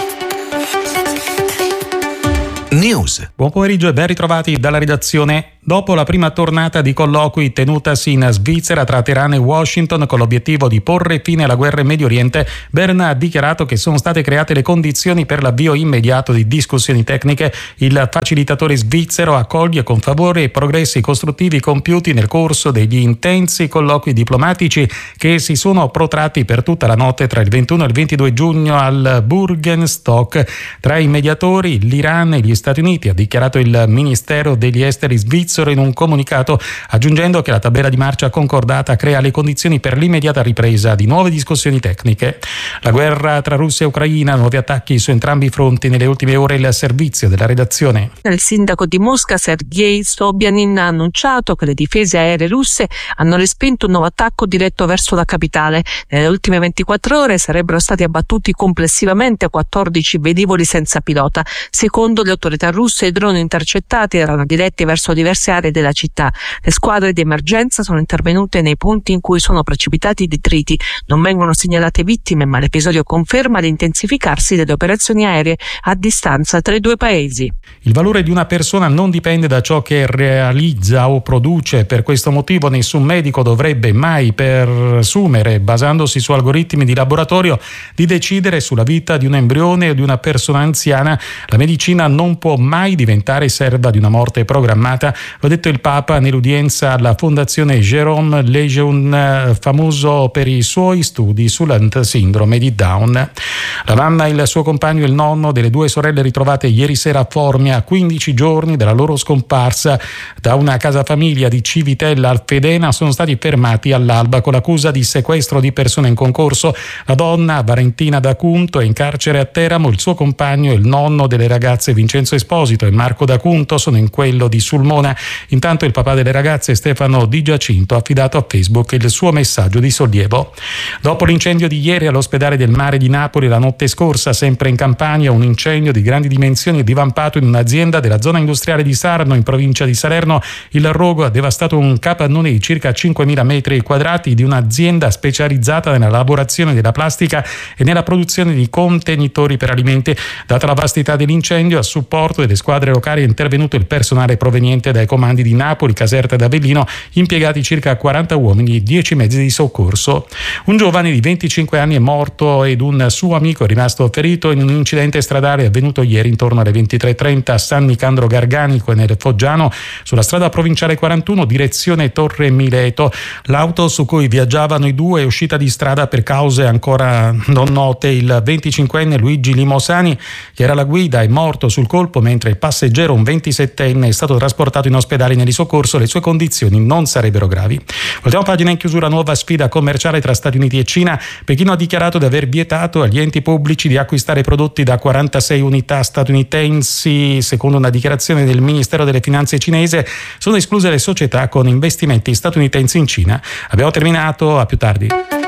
News. Buon pomeriggio e ben ritrovati dalla redazione. Dopo la prima tornata di colloqui tenutasi in Svizzera tra Teheran e Washington con l'obiettivo di porre fine alla guerra in Medio Oriente, Bern ha dichiarato che sono state create le condizioni per l'avvio immediato di discussioni tecniche. Il facilitatore svizzero accoglie con favore i progressi costruttivi compiuti nel corso degli intensi colloqui diplomatici che si sono protratti per tutta la notte tra il 21 e il 22 giugno al Burgenstock. Tra i mediatori l'Iran e gli Stati Uniti, ha dichiarato il Ministero degli Esteri svizzero in un comunicato, aggiungendo che la tabella di marcia concordata crea le condizioni per l'immediata ripresa di nuove discussioni tecniche. La guerra tra Russia e Ucraina, nuovi attacchi su entrambi i fronti nelle ultime ore. Il servizio della redazione. Il sindaco di Mosca Sergei Sobyanin ha annunciato che le difese aeree russe hanno respinto un nuovo attacco diretto verso la capitale. Nelle ultime 24 ore sarebbero stati abbattuti complessivamente 14 velivoli senza pilota. Secondo le autorità russe, i droni intercettati erano diretti verso diverse aree della città. Le squadre di emergenza sono intervenute nei punti in cui sono precipitati i detriti. Non vengono segnalate vittime, ma l'episodio conferma l'intensificarsi delle operazioni aeree a distanza tra i due paesi. Il valore di una persona non dipende da ciò che realizza o produce. Per questo motivo nessun medico dovrebbe mai presumere, basandosi su algoritmi di laboratorio, di decidere sulla vita di un embrione o di una persona anziana. La medicina non può mai diventare serva di una morte programmata. Lo ha detto il Papa nell'udienza alla Fondazione Jérôme Lejeune, famoso per i suoi studi sulla sindrome di Down. La mamma, il suo compagno e il nonno delle 2 sorelle ritrovate ieri sera a Formia, a 15 giorni dalla loro scomparsa da una casa famiglia di Civitella al Fedena, sono stati fermati all'alba con l'accusa di sequestro di persone in concorso. La donna, Valentina D'Acunto, è in carcere a Teramo. Il suo compagno e il nonno delle ragazze, Vincenzo Esposito e Marco D'Acunto, sono in quello di Sulmona. Intanto il papà delle ragazze, Stefano Di Giacinto, ha affidato a Facebook il suo messaggio di sollievo. Dopo l'incendio di ieri all'ospedale del Mare di Napoli, la notte scorsa, sempre in Campania, un incendio di grandi dimensioni è divampato in un'azienda della zona industriale di Sarno, in provincia di Salerno. Il rogo ha devastato un capannone di circa 5.000 metri quadrati di un'azienda specializzata nella lavorazione della plastica e nella produzione di contenitori per alimenti. Data la vastità dell'incendio, a supporto delle squadre locali è intervenuto il personale proveniente dai comandi di Napoli, Caserta ed Avellino, impiegati circa 40 uomini e 10 mezzi di soccorso. Un giovane di 25 anni è morto ed un suo amico è rimasto ferito in un incidente stradale avvenuto ieri intorno alle 23:30 a San Nicandro Garganico e nel Foggiano, sulla strada provinciale 41 direzione Torre Mileto. L'auto su cui viaggiavano i due è uscita di strada per cause ancora non note. Il 25enne Luigi Limosani, che era alla guida, è morto sul colpo, mentre il passeggero, un 27enne, è stato trasportato in ospedale nel soccorso. Le sue condizioni non sarebbero gravi. Voltiamo pagina. In chiusura, nuova sfida commerciale tra Stati Uniti e Cina. Pechino ha dichiarato di aver vietato agli enti pubblici di acquistare prodotti da 46 unità statunitensi. Secondo una dichiarazione del Ministero delle Finanze cinese, sono escluse le società con investimenti statunitensi in Cina. Abbiamo terminato, a più tardi.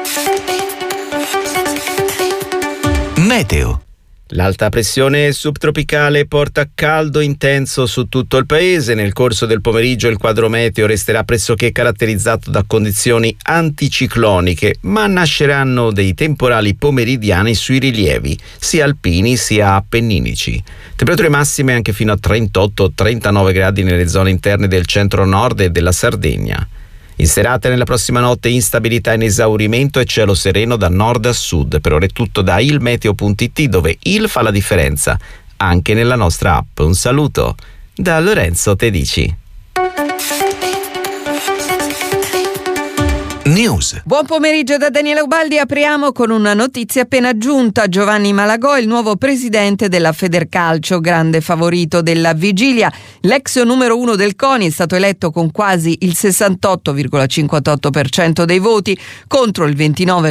Meteo. L'alta pressione subtropicale porta caldo intenso su tutto il paese. Nel corso del pomeriggio il quadro meteo resterà pressoché caratterizzato da condizioni anticicloniche, ma nasceranno dei temporali pomeridiani sui rilievi, sia alpini sia appenninici. Temperature massime anche fino a 38-39 gradi nelle zone interne del centro-nord e della Sardegna. In serata e nella prossima notte instabilità in esaurimento e cielo sereno da nord a sud. Per ora è tutto da ilmeteo.it, dove il fa la differenza anche nella nostra app. Un saluto da Lorenzo Tedici. News. Buon pomeriggio da Daniele Ubaldi. Apriamo con una notizia appena giunta. Giovanni Malagò, il nuovo presidente della Federcalcio, grande favorito della vigilia. L'ex numero 1 del CONI è stato eletto con quasi il 68,58% dei voti contro il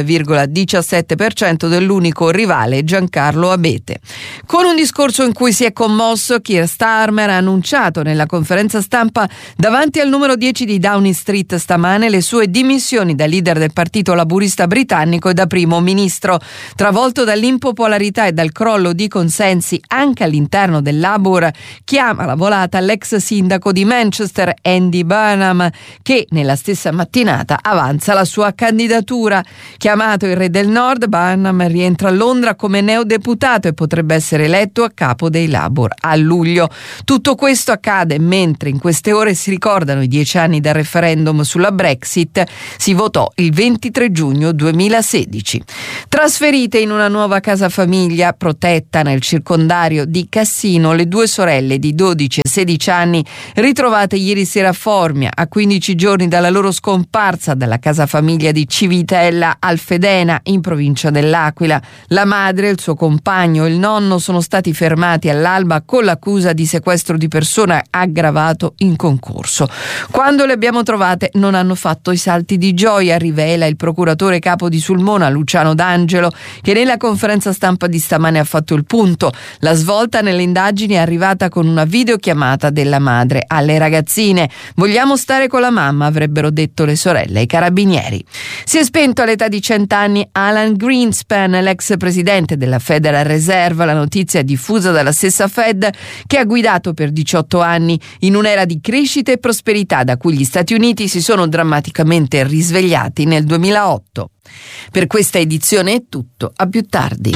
29,17% dell'unico rivale Giancarlo Abete. Con un discorso in cui si è commosso, Keir Starmer ha annunciato nella conferenza stampa davanti al numero 10 di Downing Street stamane le sue dimissioni da leader del Partito Laburista britannico e da primo ministro. Travolto dall'impopolarità e dal crollo di consensi anche all'interno del Labour, chiama la volata l'ex sindaco di Manchester Andy Burnham, che nella stessa mattinata avanza la sua candidatura. Chiamato il re del Nord, Burnham rientra a Londra come neodeputato e potrebbe essere eletto a capo dei Labour a luglio. Tutto questo accade mentre in queste ore si ricordano i 10 anni del referendum sulla Brexit. Si votò il 23 giugno 2016. Trasferite in una nuova casa famiglia protetta nel circondario di Cassino, le due sorelle di 12 e 16 anni ritrovate ieri sera a Formia, a 15 giorni dalla loro scomparsa dalla casa famiglia di Civitella Alfedena in provincia dell'Aquila. La madre, il suo compagno e il nonno sono stati fermati all'alba con l'accusa di sequestro di persona aggravato in concorso. Quando le abbiamo trovate non hanno fatto i salti di gioia, rivela il procuratore capo di Sulmona Luciano D'Angelo, che nella conferenza stampa di stamane ha fatto il punto. La svolta nelle indagini è arrivata con una videochiamata della madre alle ragazzine. Vogliamo stare con la mamma, avrebbero detto le sorelle ai carabinieri. Si è spento all'età di 100 anni Alan Greenspan, l'ex presidente della Federal Reserve. La notizia è diffusa dalla stessa Fed, che ha guidato per 18 anni in un'era di crescita e prosperità da cui gli Stati Uniti si sono drammaticamente risvegliati nel 2008. Per questa edizione è tutto, a più tardi.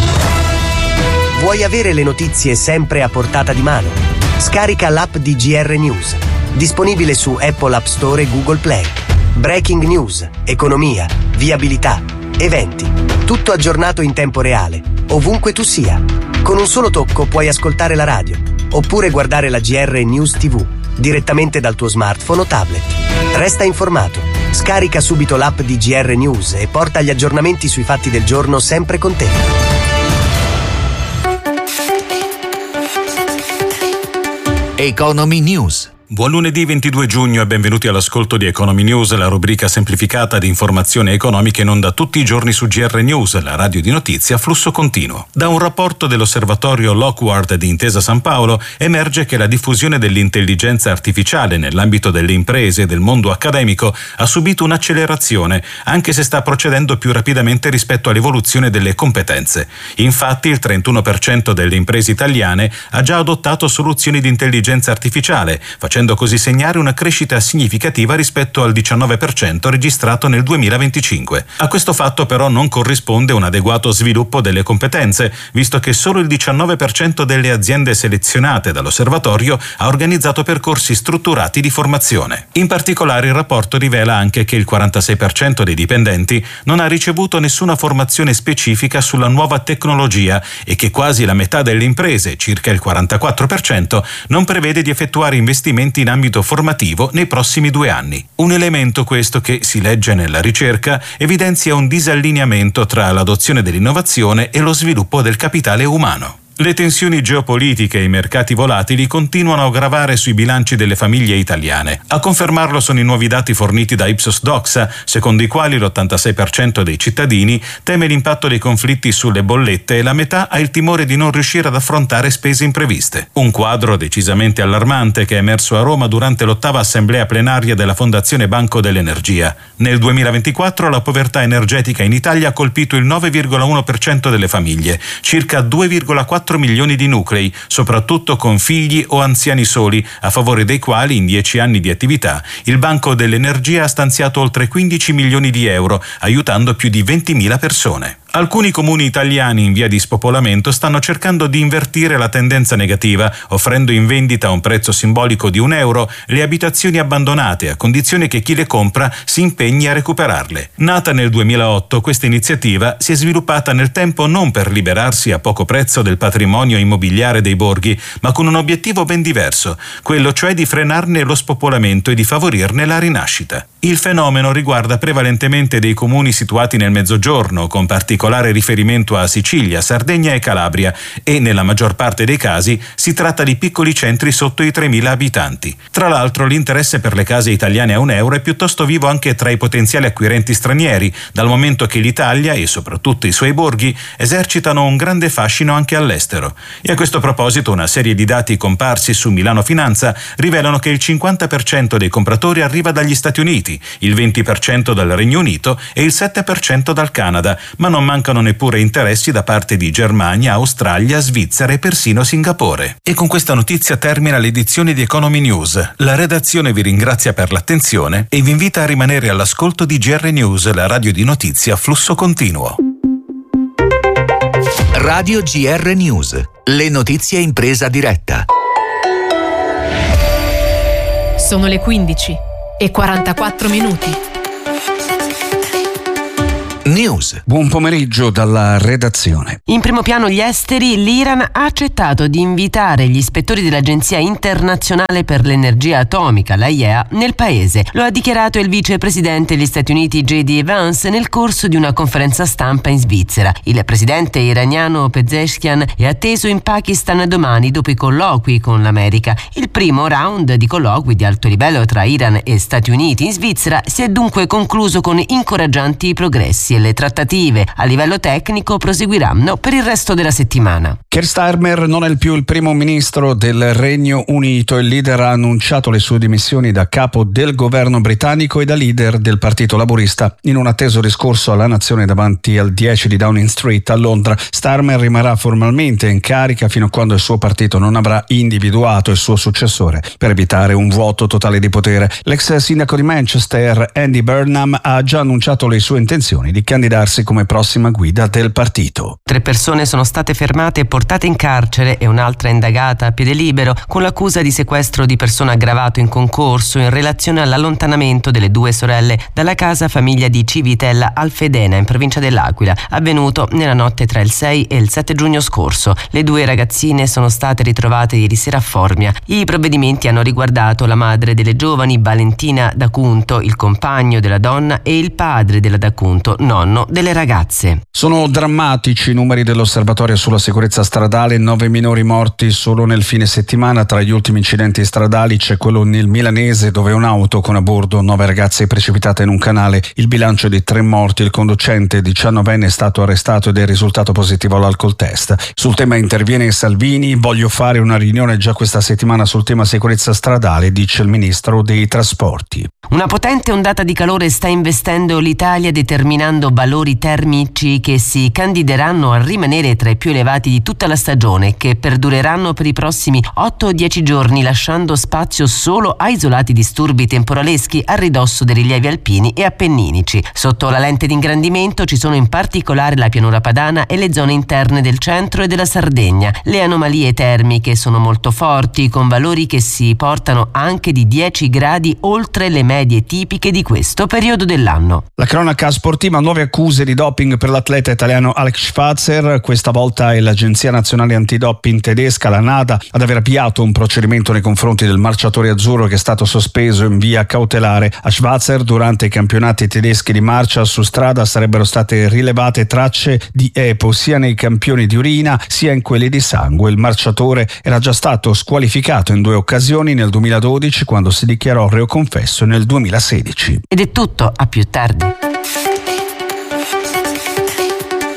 Vuoi avere le notizie sempre a portata di mano? Scarica l'app di GR News, disponibile su Apple App Store e Google Play. Breaking news, economia, viabilità, eventi, tutto aggiornato in tempo reale, ovunque tu sia. Con un solo tocco puoi ascoltare la radio, oppure guardare la GR News TV, direttamente dal tuo smartphone o tablet. Resta informato. Scarica subito l'app di GR News e porta gli aggiornamenti sui fatti del giorno sempre con te. Economy News. Buon lunedì 22 giugno e benvenuti all'ascolto di Economy News, la rubrica semplificata di informazioni economiche in onda tutti i giorni su GR News, la radio di notizie a flusso continuo. Da un rapporto dell'osservatorio Lockward di Intesa San Paolo emerge che la diffusione dell'intelligenza artificiale nell'ambito delle imprese e del mondo accademico ha subito un'accelerazione, anche se sta procedendo più rapidamente rispetto all'evoluzione delle competenze. Infatti il 31% delle imprese italiane ha già adottato soluzioni di intelligenza artificiale, facendo così segnare una crescita significativa rispetto al 19% registrato nel 2025. A questo fatto però non corrisponde un adeguato sviluppo delle competenze, visto che solo il 19% delle aziende selezionate dall'osservatorio ha organizzato percorsi strutturati di formazione. In particolare il rapporto rivela anche che il 46% dei dipendenti non ha ricevuto nessuna formazione specifica sulla nuova tecnologia e che quasi la metà delle imprese, circa il 44%, non prevede di effettuare investimenti in ambito formativo nei prossimi 2 anni. Un elemento questo che, si legge nella ricerca, evidenzia un disallineamento tra l'adozione dell'innovazione e lo sviluppo del capitale umano. Le tensioni geopolitiche e i mercati volatili continuano a gravare sui bilanci delle famiglie italiane. A confermarlo sono i nuovi dati forniti da Ipsos Doxa, secondo i quali l'86% dei cittadini teme l'impatto dei conflitti sulle bollette e la metà ha il timore di non riuscire ad affrontare spese impreviste. Un quadro decisamente allarmante che è emerso a Roma durante l'8ª assemblea plenaria della Fondazione Banco dell'Energia. Nel 2024 la povertà energetica in Italia ha colpito il 9,1% delle famiglie, circa 2,4 milioni di nuclei, soprattutto con figli o anziani soli, a favore dei quali in 10 anni di attività il Banco dell'Energia ha stanziato oltre 15 milioni di euro, aiutando più di 20.000 persone. Alcuni comuni italiani in via di spopolamento stanno cercando di invertire la tendenza negativa, offrendo in vendita a un prezzo simbolico di €1 le abitazioni abbandonate, a condizione che chi le compra si impegni a recuperarle. Nata nel 2008, questa iniziativa si è sviluppata nel tempo non per liberarsi a poco prezzo del patrimonio immobiliare dei borghi, ma con un obiettivo ben diverso, quello cioè di frenarne lo spopolamento e di favorirne la rinascita. Il fenomeno riguarda prevalentemente dei comuni situati nel Mezzogiorno, con particolare riferimento a Sicilia, Sardegna e Calabria, e nella maggior parte dei casi si tratta di piccoli centri sotto i 3.000 abitanti. Tra l'altro l'interesse per le case italiane a €1 è piuttosto vivo anche tra i potenziali acquirenti stranieri, dal momento che l'Italia e soprattutto i suoi borghi esercitano un grande fascino anche all'estero. E a questo proposito una serie di dati comparsi su Milano Finanza rivelano che il 50% dei compratori arriva dagli Stati Uniti, il 20% dal Regno Unito e il 7% dal Canada, ma non mancano neppure interessi da parte di Germania, Australia, Svizzera e persino Singapore. E con questa notizia termina l'edizione di Economy News. La redazione vi ringrazia per l'attenzione e vi invita a rimanere all'ascolto di GR News, la radio di notizie a flusso continuo. Radio GR News, le notizie in presa diretta. Sono le 15:44. News. Buon pomeriggio dalla redazione. In primo piano gli esteri, l'Iran ha accettato di invitare gli ispettori dell'Agenzia Internazionale per l'Energia Atomica, l'AIEA, nel paese. Lo ha dichiarato il vicepresidente degli Stati Uniti J.D. Vance nel corso di una conferenza stampa in Svizzera. Il presidente iraniano Pezeshkian è atteso in Pakistan domani dopo i colloqui con l'America. Il primo round di colloqui di alto livello tra Iran e Stati Uniti in Svizzera si è dunque concluso con incoraggianti progressi. Le trattative a livello tecnico proseguiranno per il resto della settimana. Keir Starmer non è più il primo ministro del Regno Unito. Il leader ha annunciato le sue dimissioni da capo del governo britannico e da leader del Partito Laburista in un atteso discorso alla nazione davanti al 10 di Downing Street a Londra. Starmer rimarrà formalmente in carica fino a quando il suo partito non avrà individuato il suo successore per evitare un vuoto totale di potere. L'ex sindaco di Manchester, Andy Burnham, ha già annunciato le sue intenzioni di candidarsi come prossima guida del partito. 3 persone sono state fermate e portate in carcere e un'altra indagata a piede libero con l'accusa di sequestro di persona aggravato in concorso in relazione all'allontanamento delle 2 sorelle dalla casa famiglia di Civitella Alfedena in provincia dell'Aquila, avvenuto nella notte tra il 6 e il 7 giugno scorso. Le 2 ragazzine sono state ritrovate ieri sera a Formia. I provvedimenti hanno riguardato la madre delle giovani, Valentina D'Acunto, il compagno della donna e il padre della D'Acunto, nonno delle ragazze. Sono drammatici i numeri dell'Osservatorio sulla sicurezza stradale, 9 minori morti solo nel fine settimana. Tra gli ultimi incidenti stradali c'è quello nel Milanese dove un'auto con a bordo 9 ragazze è precipitata in un canale. Il bilancio di 3 morti, il conducente 19enne è stato arrestato ed è risultato positivo all'alcol test. Sul tema interviene Salvini, voglio fare una riunione già questa settimana sul tema sicurezza stradale, dice il ministro dei trasporti. Una potente ondata di calore sta investendo l'Italia, determinando valori termici che si candideranno a rimanere tra i più elevati di tutta la stagione, che perdureranno per i prossimi 8 o 10 giorni, lasciando spazio solo a isolati disturbi temporaleschi a ridosso dei rilievi alpini e appenninici. Sotto la lente di ingrandimento ci sono in particolare la pianura padana e le zone interne del centro e della Sardegna. Le anomalie termiche sono molto forti, con valori che si portano anche di 10 gradi oltre le medie tipiche di questo periodo dell'anno. La cronaca sportiva, nuove accuse di doping per l'atleta italiano Alex Schwarzer. Questa volta è l'Agenzia Nazionale Antidoping tedesca, la NADA, ad aver avviato un procedimento nei confronti del marciatore azzurro che è stato sospeso in via cautelare. A Schwarzer durante i campionati tedeschi di marcia su strada sarebbero state rilevate tracce di EPO sia nei campioni di urina sia in quelli di sangue. Il marciatore era già stato squalificato in 2 occasioni, nel 2012 quando si dichiarò reo confesso e nel 2016. Ed è tutto, a più tardi.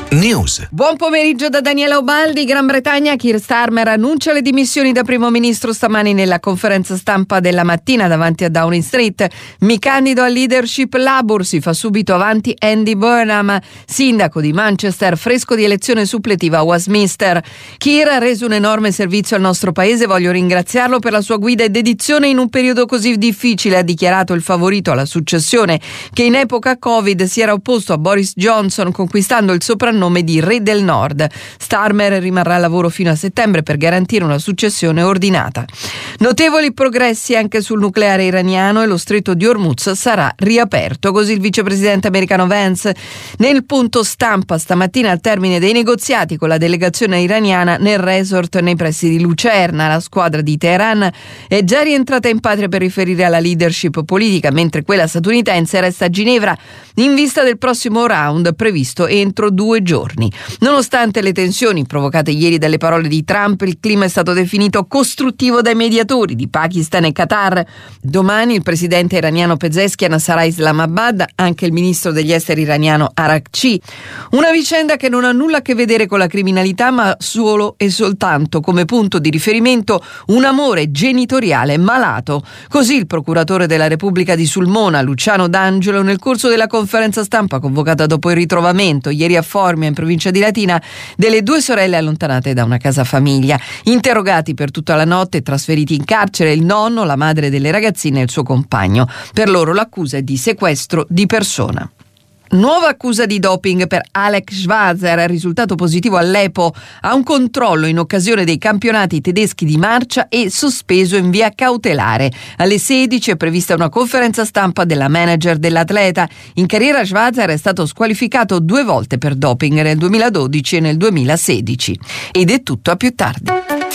News. Buon pomeriggio da Daniela Ubaldi. Gran Bretagna, Keir Starmer annuncia le dimissioni da primo ministro stamani nella conferenza stampa della mattina davanti a Downing Street. Mi candido al leadership Labour, si fa subito avanti Andy Burnham, sindaco di Manchester, fresco di elezione suppletiva a Westminster. Keir ha reso un enorme servizio al nostro paese, voglio ringraziarlo per la sua guida e dedizione in un periodo così difficile, ha dichiarato il favorito alla successione, che in epoca Covid si era opposto a Boris Johnson, conquistando il soprannome di Re del Nord. Starmer rimarrà al lavoro fino a settembre per garantire una successione ordinata. Notevoli progressi anche sul nucleare iraniano e lo stretto di Hormuz sarà riaperto, così il vicepresidente americano Vance nel punto stampa stamattina al termine dei negoziati con la delegazione iraniana nel resort nei pressi di Lucerna. La squadra di Teheran è già rientrata in patria per riferire alla leadership politica, mentre quella statunitense resta a Ginevra in vista del prossimo round previsto entro 2 giorni. Nonostante le tensioni provocate ieri dalle parole di Trump, il clima è stato definito costruttivo dai mediatori di Pakistan e Qatar. Domani il presidente iraniano Pezeshkian sarà a Islamabad, anche il ministro degli esteri iraniano Arakci. Una vicenda che non ha nulla a che vedere con la criminalità, ma solo e soltanto come punto di riferimento un amore genitoriale malato. Così il procuratore della Repubblica di Sulmona, Luciano D'Angelo, nel corso della conferenza stampa convocata dopo il ritrovamento ieri a Formia in provincia di Latina delle 2 sorelle allontanate da una casa famiglia. Interrogati per tutta la notte e trasferiti in carcere il nonno, la madre delle ragazzine e il suo compagno. Per loro l'accusa è di sequestro di persona. Nuova accusa di doping per Alex Schwarzer, risultato positivo all'EPO a un controllo in occasione dei campionati tedeschi di marcia e sospeso in via cautelare. Alle 16 è prevista una conferenza stampa della manager dell'atleta. In carriera Schwarzer è stato squalificato 2 volte per doping, nel 2012 e nel 2016. Ed è tutto, a più tardi.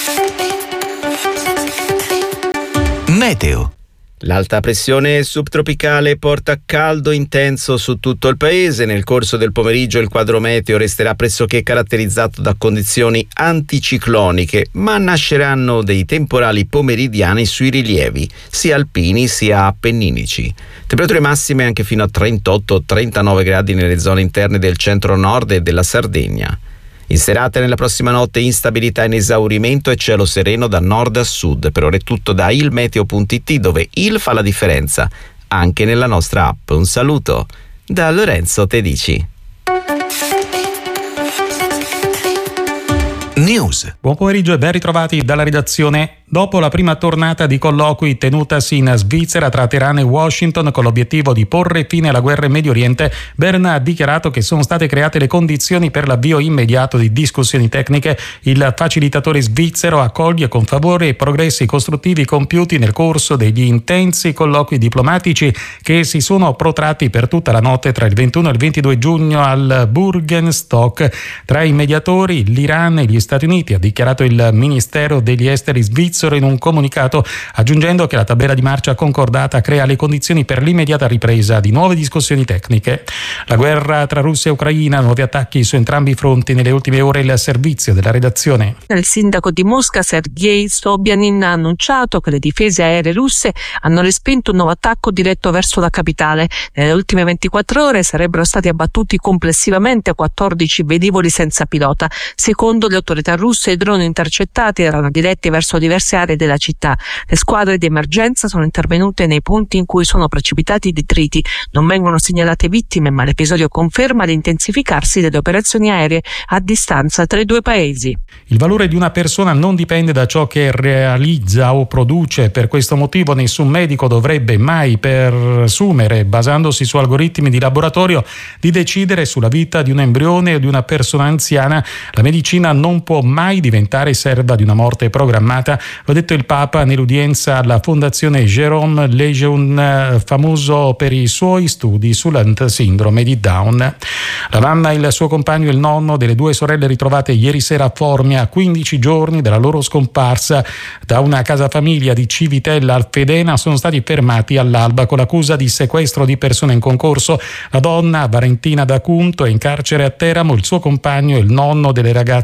Meteo. L'alta pressione subtropicale porta caldo intenso su tutto il paese. Nel corso del pomeriggio il quadro meteo resterà pressoché caratterizzato da condizioni anticicloniche, ma nasceranno dei temporali pomeridiani sui rilievi, sia alpini sia appenninici. Temperature massime anche fino a 38-39 gradi nelle zone interne del centro-nord e della Sardegna. In serata e nella prossima notte instabilità in esaurimento e cielo sereno da nord a sud. Per ora è tutto da ilmeteo.it, dove il fa la differenza anche nella nostra app. Un saluto da Lorenzo Tedici. News. Buon pomeriggio e ben ritrovati dalla redazione. Dopo la prima tornata di colloqui tenutasi in Svizzera tra Teheran e Washington con l'obiettivo di porre fine alla guerra in Medio Oriente, Bern ha dichiarato che sono state create le condizioni per l'avvio immediato di discussioni tecniche. Il facilitatore svizzero accoglie con favore i progressi costruttivi compiuti nel corso degli intensi colloqui diplomatici che si sono protratti per tutta la notte tra il 21 e il 22 giugno al Burgenstock. Tra i mediatori l'Iran e gli Stati Uniti, ha dichiarato il Ministero degli Esteri svizzero in un comunicato, aggiungendo che la tabella di marcia concordata crea le condizioni per l'immediata ripresa di nuove discussioni tecniche. La guerra tra Russia e Ucraina, nuovi attacchi su entrambi i fronti nelle ultime ore. Il servizio della redazione. Il sindaco di Mosca Sergei Sobyanin ha annunciato che le difese aeree russe hanno respinto un nuovo attacco diretto verso la capitale. Nelle ultime 24 ore sarebbero stati abbattuti complessivamente 14 velivoli senza pilota. Secondo le autorità russe i droni intercettati erano diretti verso diverse aree della città. Le squadre di emergenza sono intervenute nei punti in cui sono precipitati i detriti. Non vengono segnalate vittime, ma l'episodio conferma l'intensificarsi delle operazioni aeree a distanza tra i 2 paesi. Il valore di una persona non dipende da ciò che realizza o produce. Per questo motivo nessun medico dovrebbe mai presumere, basandosi su algoritmi di laboratorio, di decidere sulla vita di un embrione o di una persona anziana. La medicina non può mai diventare serva di una morte programmata. Lo ha detto il Papa nell'udienza alla Fondazione Jérôme Lejeune, famoso per i suoi studi sulla sindrome di Down. La mamma, il suo compagno e il nonno delle 2 sorelle ritrovate ieri sera a Formia, a 15 giorni dalla loro scomparsa da una casa famiglia di Civitella al Fedena, sono stati fermati all'alba con l'accusa di sequestro di persone in concorso. La donna, Valentina D'Acunto, è in carcere a Teramo, il suo compagno e il nonno delle ragazze, Vincenzo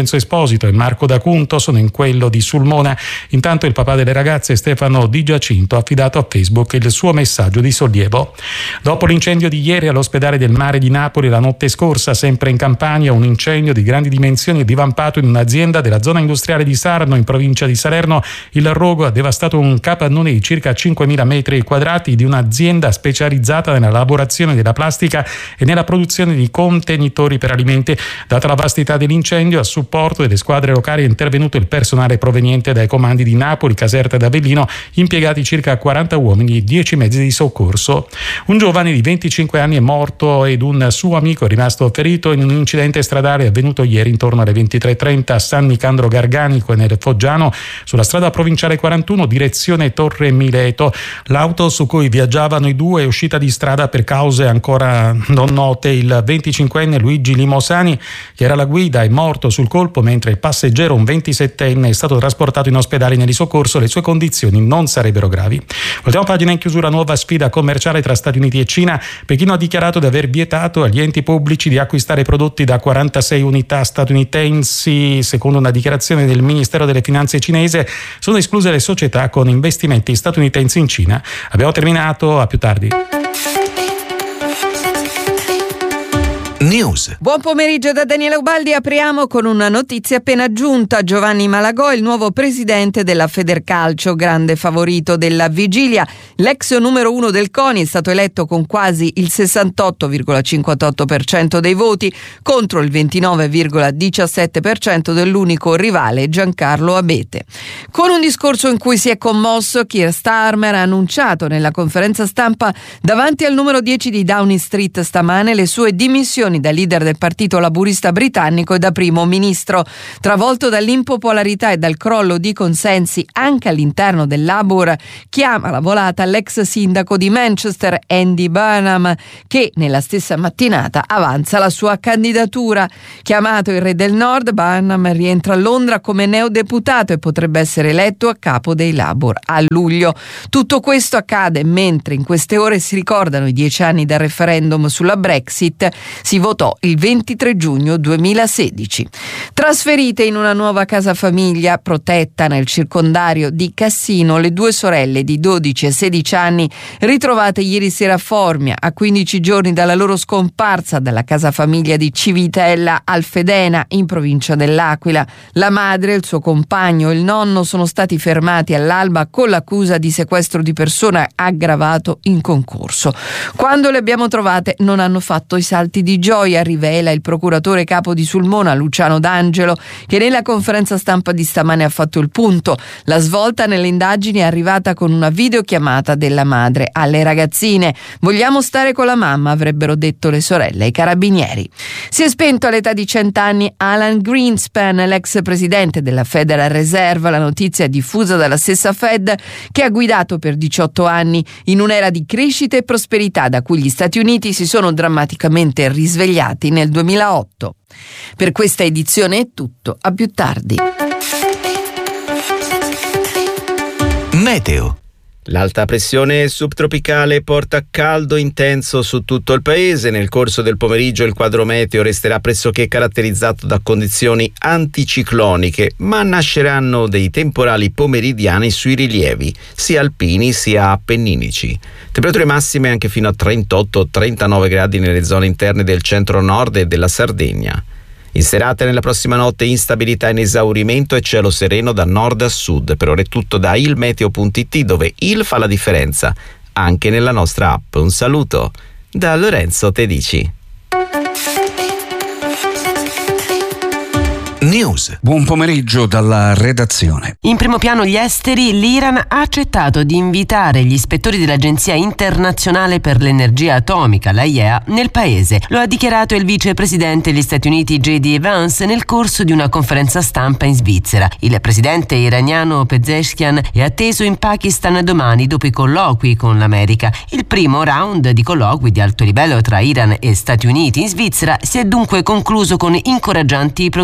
Vincenzo Esposito e Marco D'Acunto sono in quello di Sulmona. Intanto il papà delle ragazze, Stefano Di Giacinto, ha affidato a Facebook il suo messaggio di sollievo. Dopo l'incendio di ieri all'ospedale del Mare di Napoli, la notte scorsa, sempre in Campania, un incendio di grandi dimensioni è divampato in un'azienda della zona industriale di Sarno, in provincia di Salerno. Il rogo ha devastato un capannone di circa 5.000 metri quadrati di un'azienda specializzata nella lavorazione della plastica e nella produzione di contenitori per alimenti. Data la vastità dell'incendio, a supporto delle squadre locali è intervenuto il personale proveniente dai comandi di Napoli, Caserta ed Avellino, impiegati circa 40 uomini e 10 mezzi di soccorso. Un giovane di 25 anni è morto ed un suo amico è rimasto ferito in un incidente stradale avvenuto ieri intorno alle 23:30 a San Nicandro Garganico e nel Foggiano, sulla strada provinciale 41 direzione Torre Mileto. L'auto su cui viaggiavano i due è uscita di strada per cause ancora non note. Il 25enne Luigi Limosani, che era alla guida, è morto sul colpo, mentre il passeggero, un 27enne, è stato trasportato in ospedale negli soccorso. Le sue condizioni non sarebbero gravi. Ultima pagina in chiusura: nuova sfida commerciale tra Stati Uniti e Cina. Pechino ha dichiarato di aver vietato agli enti pubblici di acquistare prodotti da 46 unità statunitensi. Secondo una dichiarazione del Ministero delle Finanze cinese, sono escluse le società con investimenti statunitensi in Cina. Abbiamo terminato, a più tardi. News. Buon pomeriggio da Daniele Ubaldi. Apriamo con una notizia appena giunta. Giovanni Malagò, il nuovo presidente della Federcalcio, grande favorito della vigilia. L'ex numero 1 del CONI è stato eletto con quasi il 68,58% dei voti contro il 29,17% dell'unico rivale Giancarlo Abete. Con un discorso in cui si è commosso, Keir Starmer ha annunciato nella conferenza stampa davanti al numero 10 di Downing Street stamane le sue dimissioni da leader del partito laburista britannico e da primo ministro. Travolto dall'impopolarità e dal crollo di consensi anche all'interno del Labour, chiama la volata l'ex sindaco di Manchester Andy Burnham, che nella stessa mattinata avanza la sua candidatura. Chiamato il re del Nord, Burnham rientra a Londra come neodeputato e potrebbe essere eletto a capo dei Labour a luglio. Tutto questo accade mentre in queste ore si ricordano i 10 anni del referendum sulla Brexit. Si votò il 23 giugno 2016. Trasferite in una nuova casa famiglia protetta nel circondario di Cassino, le due sorelle di 12 e 16 anni ritrovate ieri sera a Formia, a 15 giorni dalla loro scomparsa dalla casa famiglia di Civitella Alfedena, in provincia dell'Aquila. La madre, il suo compagno e il nonno sono stati fermati all'alba con l'accusa di sequestro di persona aggravato in concorso. Quando le abbiamo trovate non hanno fatto i salti di gioia, rivela il procuratore capo di Sulmona Luciano D'Angelo, che nella conferenza stampa di stamane ha fatto il punto. La svolta nelle indagini è arrivata con una videochiamata della madre alle ragazzine. Vogliamo stare con la mamma, avrebbero detto le sorelle ai carabinieri. Si è spento all'età di 100 anni Alan Greenspan, l'ex presidente della Federal Reserve. La notizia è diffusa dalla stessa Fed, che ha guidato per 18 anni in un'era di crescita e prosperità da cui gli Stati Uniti si sono drammaticamente risvegliati nel 2008. Per questa edizione è tutto, a più tardi. Meteo. L'alta pressione subtropicale porta caldo intenso su tutto il paese. Nel corso del pomeriggio il quadro meteo resterà pressoché caratterizzato da condizioni anticicloniche, ma nasceranno dei temporali pomeridiani sui rilievi, sia alpini sia appenninici. Temperature massime anche fino a 38-39 gradi nelle zone interne del centro-nord e della Sardegna. In serata e nella prossima notte instabilità in esaurimento e cielo sereno da nord a sud. Per ora è tutto da ilmeteo.it, dove il fa la differenza anche nella nostra app. Un saluto da Lorenzo Tedici. News. Buon pomeriggio dalla redazione. In primo piano gli esteri. L'Iran ha accettato di invitare gli ispettori dell'Agenzia Internazionale per l'Energia Atomica, l'AIEA, nel paese. Lo ha dichiarato il vicepresidente degli Stati Uniti J.D. Vance nel corso di una conferenza stampa in Svizzera. Il presidente iraniano Pezeshkian è atteso in Pakistan domani dopo i colloqui con l'America. Il primo round di colloqui di alto livello tra Iran e Stati Uniti in Svizzera si è dunque concluso con incoraggianti progressi.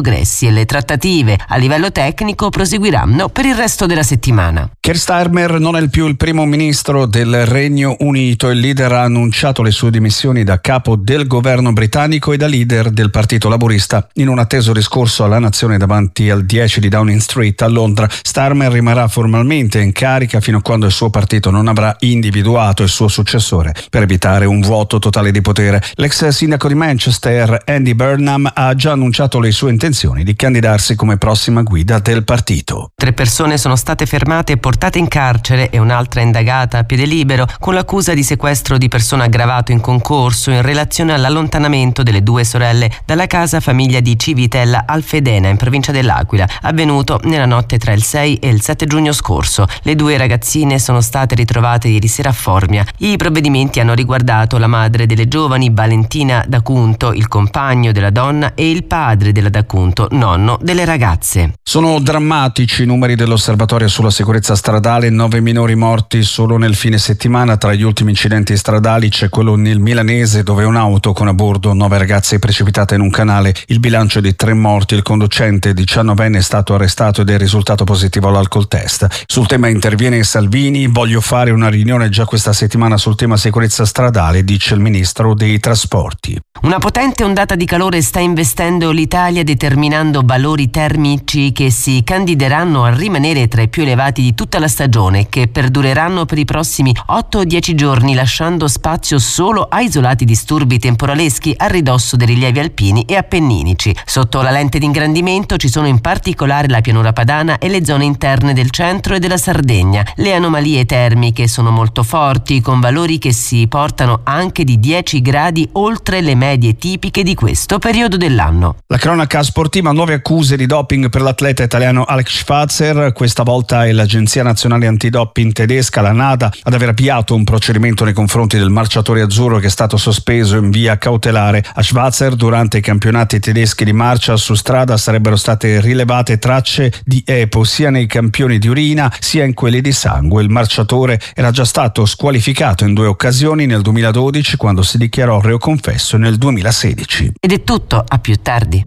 processi e le trattative a livello tecnico proseguiranno per il resto della settimana. Keir Starmer non è più il primo ministro del Regno Unito. Il leader ha annunciato le sue dimissioni da capo del governo britannico e da leader del Partito Laburista in un atteso discorso alla nazione davanti al 10 di Downing Street a Londra. Starmer rimarrà formalmente in carica fino a quando il suo partito non avrà individuato il suo successore per evitare un vuoto totale di potere. L'ex sindaco di Manchester, Andy Burnham, ha già annunciato le sue intenzioni di candidarsi come prossima guida del partito. 3 persone sono state fermate e portate in carcere e un'altra indagata a piede libero con l'accusa di sequestro di persona aggravato in concorso in relazione all'allontanamento delle 2 sorelle dalla casa famiglia di Civitella Alfedena in provincia dell'Aquila, avvenuto nella notte tra il 6 e il 7 giugno scorso. Le 2 ragazzine sono state ritrovate ieri sera a Formia. I provvedimenti hanno riguardato la madre delle giovani, Valentina D'Acunto, il compagno della donna e il padre della D'Acunto, nonno delle ragazze. Sono drammatici i numeri dell'Osservatorio sulla sicurezza stradale, 9 minori morti solo nel fine settimana. Tra gli ultimi incidenti stradali c'è quello nel Milanese dove un'auto con a bordo 9 ragazze è precipitata in un canale. Il bilancio di 3 morti, il conducente 19enne è stato arrestato ed è risultato positivo all'alcol test. Sul tema interviene Salvini: voglio fare una riunione già questa settimana sul tema sicurezza stradale, dice il ministro dei trasporti. Una potente ondata di calore sta investendo l'Italia, determinando valori termici che si candideranno a rimanere tra i più elevati di tutta la stagione e che perdureranno per i prossimi 8 o 10 giorni, lasciando spazio solo a isolati disturbi temporaleschi a ridosso dei rilievi alpini e appenninici. Sotto la lente di ingrandimento ci sono in particolare la pianura padana e le zone interne del centro e della Sardegna. Le anomalie termiche sono molto forti, con valori che si portano anche di 10 gradi oltre le medie tipiche di questo periodo dell'anno. La cronaca sportiva: nuove accuse di doping per l'atleta italiano Alex Schwarzer. Questa volta è l'Agenzia Nazionale Antidoping tedesca, la NADA, ad aver avviato un procedimento nei confronti del marciatore azzurro che è stato sospeso in via cautelare. A Schwarzer durante i campionati tedeschi di marcia su strada sarebbero state rilevate tracce di EPO sia nei campioni di urina sia in quelli di sangue. Il marciatore era già stato squalificato in 2 occasioni, nel 2012 quando si dichiarò reo confesso e nel 2016. Ed è tutto, a più tardi.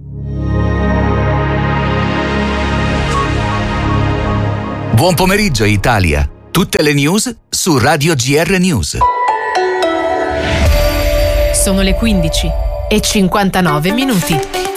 Buon pomeriggio Italia. Tutte le news su Radio GR News. Sono le 15:59 minuti.